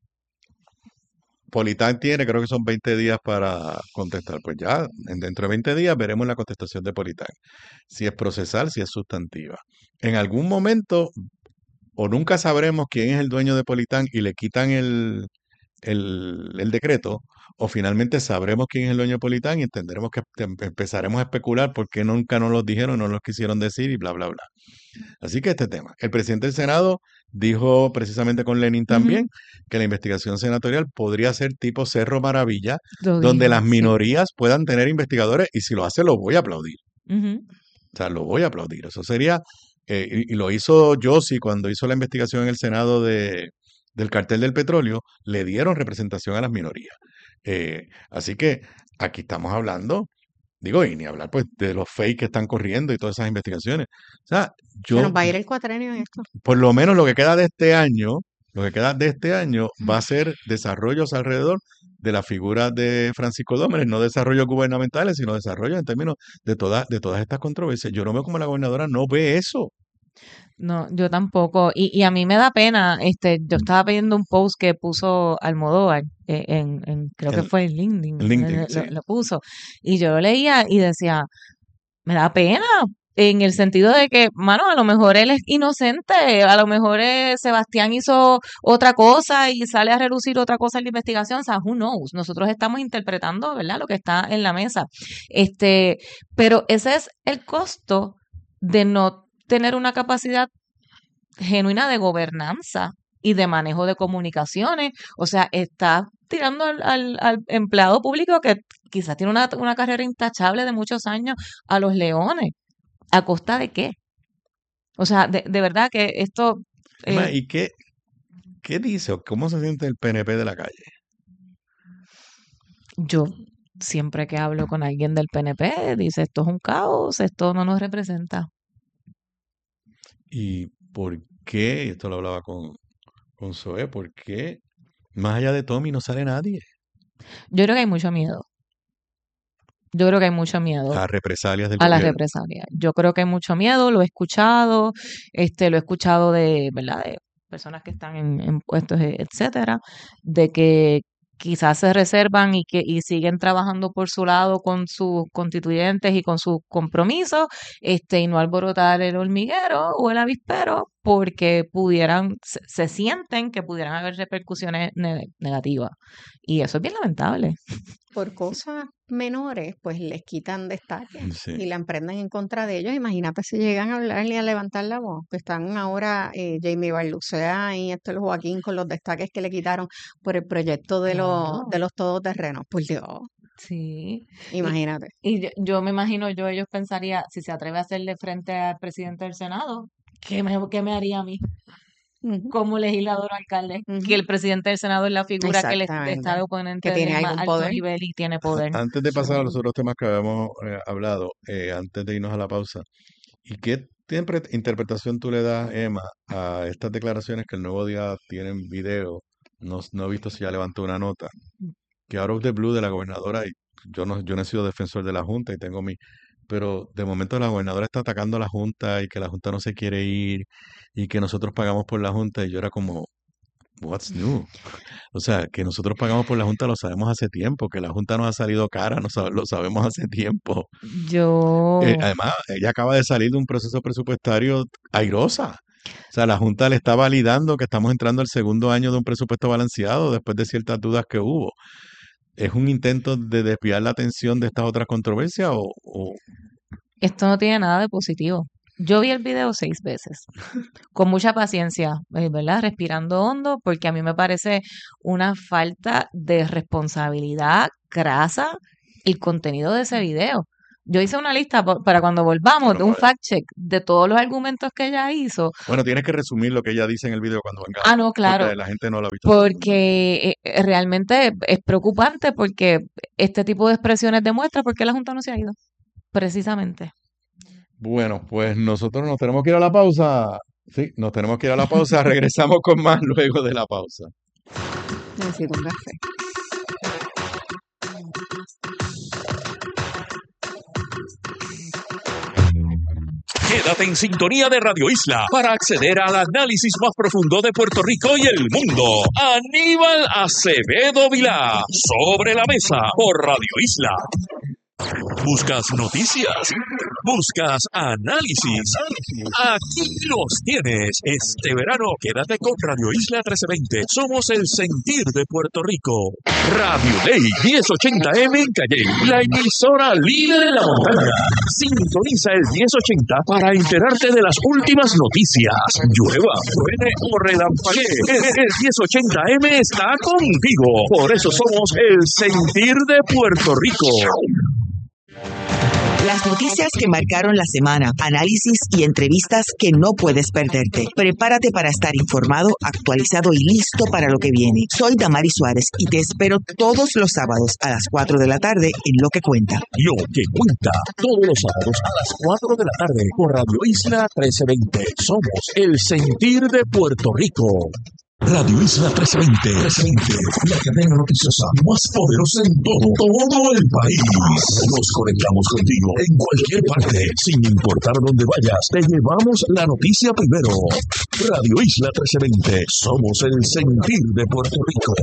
Politán tiene, creo que son veinte días para contestar. Pues ya, en- dentro de veinte días veremos la contestación de Politán. Si es procesal, si es sustantiva. En algún momento, o nunca sabremos quién es el dueño de Politán y le quitan el, el, el decreto, o finalmente sabremos quién es el dueño de Politán y entenderemos que em- empezaremos a especular por qué nunca nos los dijeron, no los quisieron decir y bla, bla, bla. Así que este tema. El presidente del Senado dijo precisamente con Lenin Ujú. también que la investigación senatorial podría ser tipo Cerro Maravilla, Lo donde dijo, las sí. minorías puedan tener investigadores y si lo hace lo voy a aplaudir. Ujú. O sea, lo voy a aplaudir. Eso sería, eh, y, y lo hizo Yossi cuando hizo la investigación en el Senado de, del cartel del petróleo, le dieron representación a las minorías. Eh, así que aquí estamos hablando, digo, y ni hablar pues de los fake que están corriendo y todas esas investigaciones. O sea, Se nos yo, va a ir el cuatrenio en esto. por lo menos lo que queda de este año, lo que queda de este año va a ser desarrollos alrededor de la figura de Francisco Dómenes, no desarrollos gubernamentales, sino desarrollos en términos de todas, de todas estas controversias. Yo no veo como la gobernadora no ve eso. No, yo tampoco. Y, y a mí me da pena, este, yo estaba viendo un post que puso Almodóvar, eh, en, en, creo que En, fue en LinkedIn, en LinkedIn, eh, sí. lo, lo puso. Y yo lo leía y decía, me da pena, en el sentido de que, mano, a lo mejor él es inocente, a lo mejor eh, Sebastián hizo otra cosa y sale a relucir otra cosa en la investigación, o sea, who knows, nosotros estamos interpretando, ¿verdad?, lo que está en la mesa. Este, pero ese es el costo de no tener una capacidad genuina de gobernanza y de manejo de comunicaciones, o sea, está tirando al, al, al empleado público que quizás tiene una, una carrera intachable de muchos años a los leones. ¿A costa de qué? O sea, de, de verdad que esto, Es más, eh, ¿y qué, qué dice o cómo se siente el P N P de la calle? yo siempre que hablo con alguien del P N P, dice, esto es un caos, esto no nos representa. ¿Y por qué? Y esto lo hablaba con, con Zoe, ¿por qué más allá de Tommy no sale nadie? Yo creo que hay mucho miedo. Yo creo que hay mucho miedo A represalias del a las gobierno. represalias. Yo creo que hay mucho miedo, lo he escuchado, este, lo he escuchado de, ¿verdad?, de personas que están en, en puestos, e- etcétera, de que quizás se reservan y que y siguen trabajando por su lado con sus constituyentes y con sus compromisos, este, y no alborotar el hormiguero o el avispero, porque pudieran, se, se sienten que pudieran haber repercusiones ne- negativas. Y eso es bien lamentable. Por cosas menores, pues les quitan destaque Sí. y la emprenden en contra de ellos. Imagínate si llegan a hablar y a levantar la voz, que están ahora eh, Jamie Barlucea y Héctor Joaquín con los destaques que le quitaron por el proyecto de los, Claro. de los todoterrenos. Por Dios, Sí. Y, imagínate. y yo, yo me imagino, yo ellos pensaría, si se atreve a hacerle frente al presidente del Senado, ¿qué me, qué me haría a mí Ujú, como legislador o alcalde? Que ujú. el presidente del Senado es la figura que le Exactamente. está de Que oponente tiene del más algún alto poder. nivel y tiene poder. Antes de pasar a los So, otros temas que habíamos eh, hablado, eh, antes de irnos a la pausa, ¿y qué tiempre- interpretación tú le das, Emma, a estas declaraciones que el Nuevo Día tiene en video? No, no he visto si ya levantó una nota. Que out of the blue de la gobernadora, y yo no, yo no he sido defensor de la Junta y tengo mi, pero de momento la gobernadora está atacando a la Junta y que la Junta no se quiere ir y que nosotros pagamos por la Junta y yo era como, What's new? O sea, que nosotros pagamos por la Junta lo sabemos hace tiempo, que la Junta nos ha salido cara, no sab- lo sabemos hace tiempo. Yo, Eh, además, ella acaba de salir de un proceso presupuestario airosa. O sea, la Junta le está validando que estamos entrando al segundo año de un presupuesto balanceado después de ciertas dudas que hubo. ¿Es un intento de desviar la atención de estas otras controversias o, o- esto no tiene nada de positivo. Yo vi el video seis veces, con mucha paciencia, eh, ¿verdad? Respirando hondo, porque a mí me parece una falta de responsabilidad crasa el contenido de ese video. Yo hice una lista po- para cuando volvamos, Bueno, de un pues, fact check de todos los argumentos que ella hizo. bueno, tienes que resumir lo que ella dice en el video cuando venga, Ah, no, claro, porque la gente no lo ha visto todo. porque eh, realmente es preocupante porque este tipo de expresiones demuestra por qué la Junta no se ha ido, precisamente. Bueno, pues nosotros nos tenemos que ir a la pausa. Sí, nos tenemos que ir a la pausa. Regresamos con más luego de la pausa. Necesito un café. Quédate en sintonía de Radio Isla para acceder al análisis más profundo de Puerto Rico y el mundo. Aníbal Acevedo Vilá, sobre la mesa por Radio Isla. ¿Buscas noticias? ¿Buscas análisis? Aquí los tienes. Este verano quédate con Radio Isla trece veinte. Somos el sentir de Puerto Rico. Radio Ley diez ochenta eme en Calle, la emisora líder en la montaña. Sintoniza el diez ochenta para enterarte de las últimas noticias. Llueva, truene o relampaguee. El diez ochenta eme está contigo. Por eso somos el sentir de Puerto Rico. Las noticias que marcaron la semana, análisis y entrevistas que no puedes perderte. Prepárate para estar informado, actualizado y listo para lo que viene. Soy Damari Suárez y te espero todos los sábados a las cuatro de la tarde en Lo que Cuenta. Lo que cuenta todos los sábados a las cuatro de la tarde por Radio Isla trece veinte. Somos el sentir de Puerto Rico. Radio Isla trece veinte, trece veinte, la cadena noticiosa más poderosa en todo, todo el país. Nos conectamos contigo en cualquier parte, sin importar dónde vayas. Te llevamos la noticia primero. Radio Isla trece veinte, somos el sentir de Puerto Rico.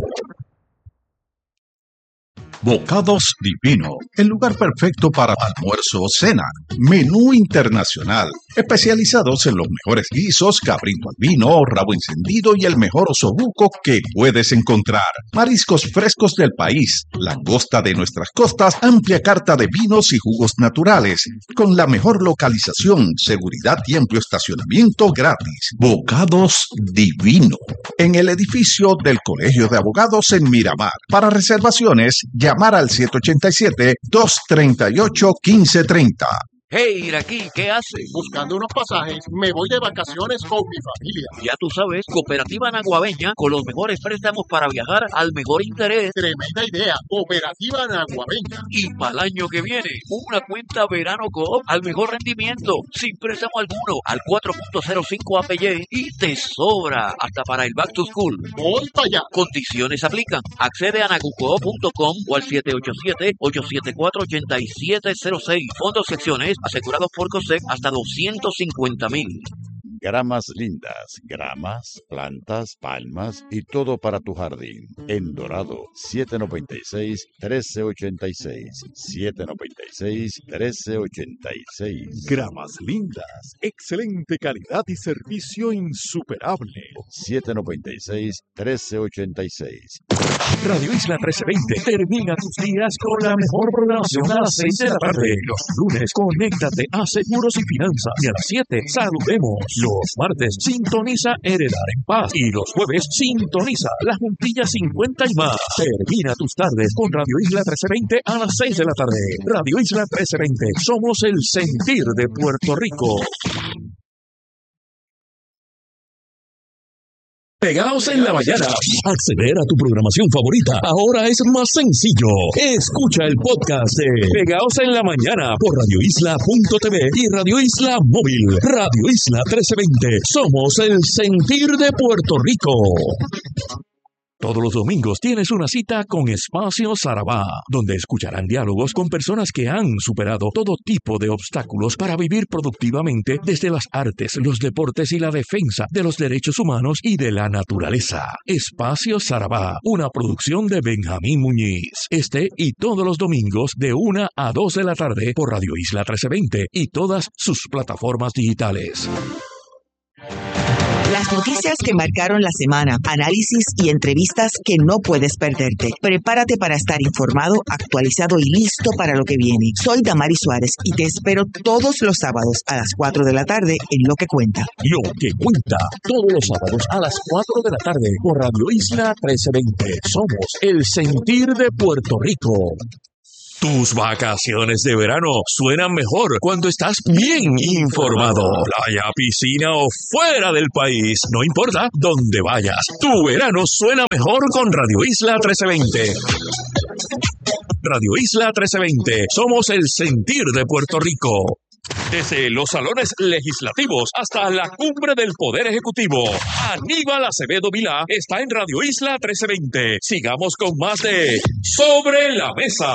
Bocados Divino, el lugar perfecto para almuerzo o cena. Menú internacional, especializados en los mejores guisos, cabrito al vino, rabo encendido y el mejor osobuco que puedes encontrar. Mariscos frescos del país, langosta de nuestras costas, amplia carta de vinos y jugos naturales, con la mejor localización, seguridad y amplio estacionamiento gratis. Bocados Divino, en el edificio del Colegio de Abogados en Miramar. Para reservaciones, llamar al siete ocho siete, dos tres ocho, uno cinco tres cero. Hey, Iraquí, ¿qué haces? Buscando unos pasajes, me voy de vacaciones con mi familia. Ya tú sabes, Cooperativa Naguabeña, con los mejores préstamos para viajar al mejor interés. Tremenda idea, Cooperativa Naguabeña. Y para el año que viene, una cuenta Verano Coop al mejor rendimiento, sin préstamo alguno, al cuatro punto cero cinco A P Y y te sobra hasta para el Back to School. Voy para allá. Condiciones aplican. Accede a nagucoop punto com o al siete ocho siete, ocho siete cuatro, ocho siete cero seis. Fondos secciones asegurados por COSEC hasta doscientos cincuenta mil. Gramas lindas, gramas, plantas, palmas y todo para tu jardín. En Dorado, siete noventa y seis, trece ochenta y seis. siete noventa y seis, trece ochenta y seis. Gramas lindas, excelente calidad y servicio insuperable. siete noventa y seis, trece ochenta y seis. Radio Isla trece veinte termina tus días con la mejor programación a las seis de la tarde. Los lunes, conéctate a Seguros y Finanzas. Y a las siete, saludemos. Los martes, sintoniza Heredar en Paz. Y los jueves, sintoniza La Juntilla cincuenta y más. Termina tus tardes con Radio Isla trece veinte a las seis de la tarde. Radio Isla trece veinte, somos el sentir de Puerto Rico. Pegados en la mañana. Acceder a tu programación favorita ahora es más sencillo. Escucha el podcast de Pegados en la mañana por radio isla punto t v y Radio Isla Móvil. Radio Isla trece veinte. Somos el sentir de Puerto Rico. Todos los domingos tienes una cita con Espacio Sarabá, donde escucharán diálogos con personas que han superado todo tipo de obstáculos para vivir productivamente desde las artes, los deportes y la defensa de los derechos humanos y de la naturaleza. Espacio Sarabá, una producción de Benjamín Muñiz. Este y todos los domingos de una a dos de la tarde por Radio Isla trece veinte y todas sus plataformas digitales. Las noticias que marcaron la semana, análisis y entrevistas que no puedes perderte. Prepárate para estar informado, actualizado y listo para lo que viene. Soy Damari Suárez y te espero todos los sábados a las cuatro de la tarde en Lo que Cuenta. Lo que Cuenta, todos los sábados a las cuatro de la tarde por Radio Isla trece veinte. Somos el sentir de Puerto Rico. Tus vacaciones de verano suenan mejor cuando estás bien informado. Playa, piscina o fuera del país, no importa dónde vayas. Tu verano suena mejor con Radio Isla trece veinte. Radio Isla trece veinte. Somos el sentir de Puerto Rico. Desde los salones legislativos hasta la cumbre del Poder Ejecutivo, Aníbal Acevedo Vilá está en Radio Isla trece veinte. Sigamos con más de Sobre la Mesa.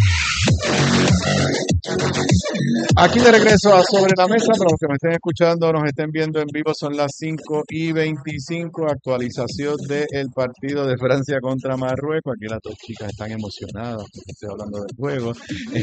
Aquí de regreso a Sobre la Mesa, para los que me estén escuchando o nos estén viendo en vivo, son las cinco y veinticinco, actualización del partido de Francia contra Marruecos. Aquí las dos chicas están emocionadas porque estoy hablando del juego.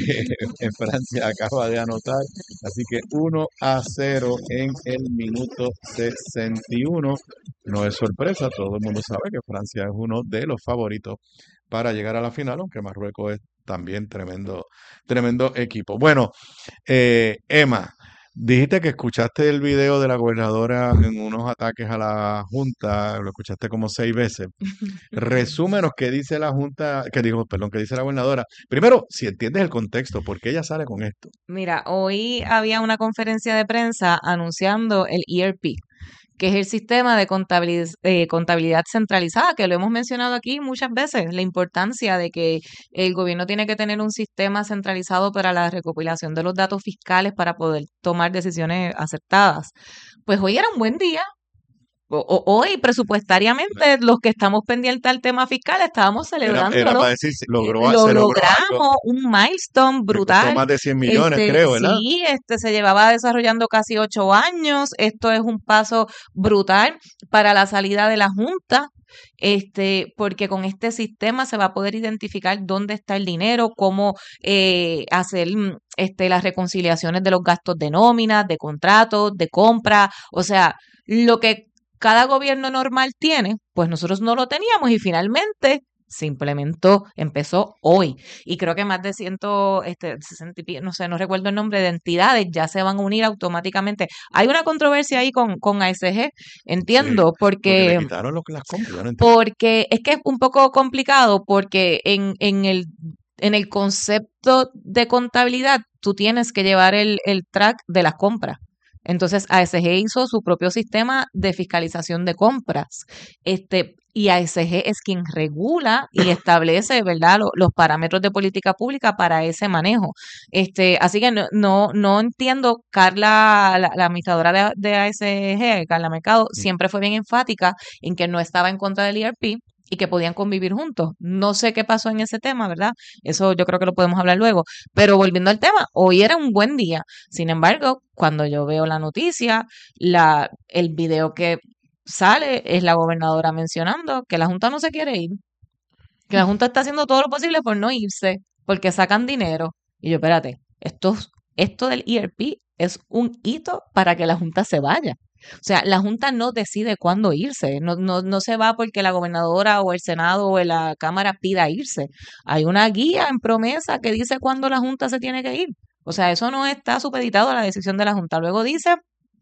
En Francia acaba de anotar, así que uno a cero en el minuto sesenta y uno. No es sorpresa, todo el mundo sabe que Francia es uno de los favoritos para llegar a la final, aunque Marruecos es también tremendo, tremendo equipo. Bueno, eh, Emma, dijiste que escuchaste el video de la gobernadora en unos ataques a la Junta, lo escuchaste como seis veces. Resúmenos qué dice la Junta, que digo, perdón, qué dice la gobernadora. Primero, si entiendes el contexto, ¿por qué ella sale con esto? Mira, hoy había una conferencia de prensa anunciando el E R P, que es el sistema de contabilidad, eh, contabilidad centralizada, que lo hemos mencionado aquí muchas veces, la importancia de que el gobierno tiene que tener un sistema centralizado para la recopilación de los datos fiscales para poder tomar decisiones acertadas. Pues hoy era un buen día. O, o- hoy, presupuestariamente, los que estamos pendientes al tema fiscal, estábamos Era, celebrándolo. era para decir, si logró, Lo se logró algo, logramos, un milestone le costó brutal. más de cien millones, Este, creo, ¿verdad? sí, este se llevaba desarrollando casi ocho años. Esto es un paso brutal para la salida de la Junta, este, porque con este sistema se va a poder identificar dónde está el dinero, cómo eh, hacer mm, este, las reconciliaciones de los gastos de nómina, de contratos, de compra, o sea, lo que cada gobierno normal tiene, pues nosotros no lo teníamos y finalmente se implementó, empezó hoy. Y creo que más de ciento, este, sesenta y pi- no sé, no recuerdo el nombre de entidades, ya se van a unir automáticamente. Hay una controversia ahí con, con A S G, Sí, entiendo, porque le porque, quitaron lo que las compras, yo no entiendo. porque es que es un poco complicado, porque en, en el, en el concepto de contabilidad, tú tienes que llevar el, el track de las compras. Entonces, A S G hizo su propio sistema de fiscalización de compras. Este, y A S G es quien regula y establece, ¿verdad?, lo- los parámetros de política pública para ese manejo. Este, así que no, no, no entiendo, Carla, la, la administradora de, de A S G, Carla Mercado, Mm. siempre fue bien enfática en que no estaba en contra del E R P y que podían convivir juntos. No sé qué pasó en ese tema, ¿verdad? Eso yo creo que lo podemos hablar luego. Pero volviendo al tema, hoy era un buen día. Sin embargo, cuando yo veo la noticia, la, el video que sale es la gobernadora mencionando que la Junta no se quiere ir, que la Junta está haciendo todo lo posible por no irse, porque sacan dinero. Y yo, espérate, esto, esto del E R P es un hito para que la Junta se vaya. O sea, la Junta no decide cuándo irse, no, no, no se va porque la gobernadora o el Senado o la Cámara pida irse. Hay una guía en promesa que dice cuándo la Junta se tiene que ir. O sea, eso no está supeditado a la decisión de la Junta. Luego dice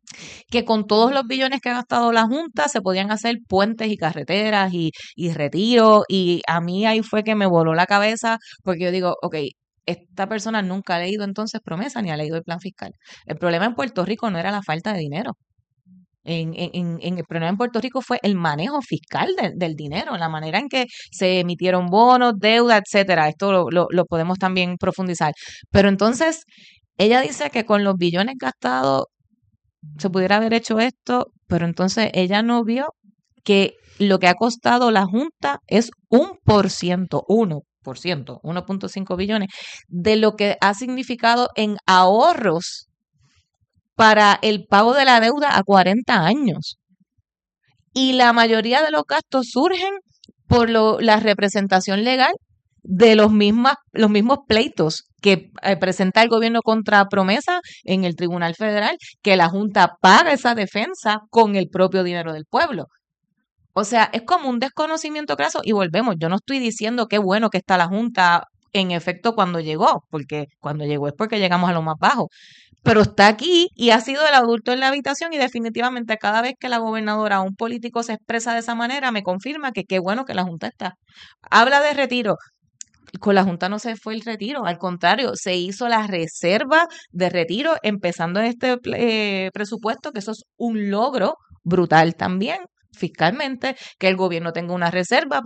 que con todos los billones que ha gastado la Junta se podían hacer puentes y carreteras y, y retiros. Y a mí ahí fue que me voló la cabeza porque yo digo, ok, esta persona nunca ha leído entonces promesa ni ha leído el plan fiscal. El problema en Puerto Rico no era la falta de dinero. En, en, en- en el problema en Puerto Rico fue el manejo fiscal de- del dinero, la manera en que se emitieron bonos, deuda, etcétera. Esto lo, lo, lo podemos también profundizar. Pero entonces, ella dice que con los billones gastados se pudiera haber hecho esto, pero entonces ella no vio que lo que ha costado la Junta es un por ciento, uno por ciento, uno punto cinco billones, de lo que ha significado en ahorros para el pago de la deuda a cuarenta años. Y la mayoría de los gastos surgen por lo, la representación legal de los, mismas, los mismos pleitos que eh, presenta el gobierno contra Promesa en el Tribunal Federal, que la Junta paga esa defensa con el propio dinero del pueblo. O sea, es como un desconocimiento craso y volvemos. Yo no estoy diciendo qué bueno que está la Junta en efecto cuando llegó, porque cuando llegó es porque llegamos a lo más bajo. Pero está aquí y ha sido el adulto en la habitación y definitivamente cada vez que la gobernadora o un político se expresa de esa manera me confirma que qué bueno que la Junta está. Habla de retiro. Con la Junta no se fue el retiro, al contrario, se hizo la reserva de retiro empezando en este eh, presupuesto, que eso es un logro brutal también fiscalmente, que el gobierno tenga una reserva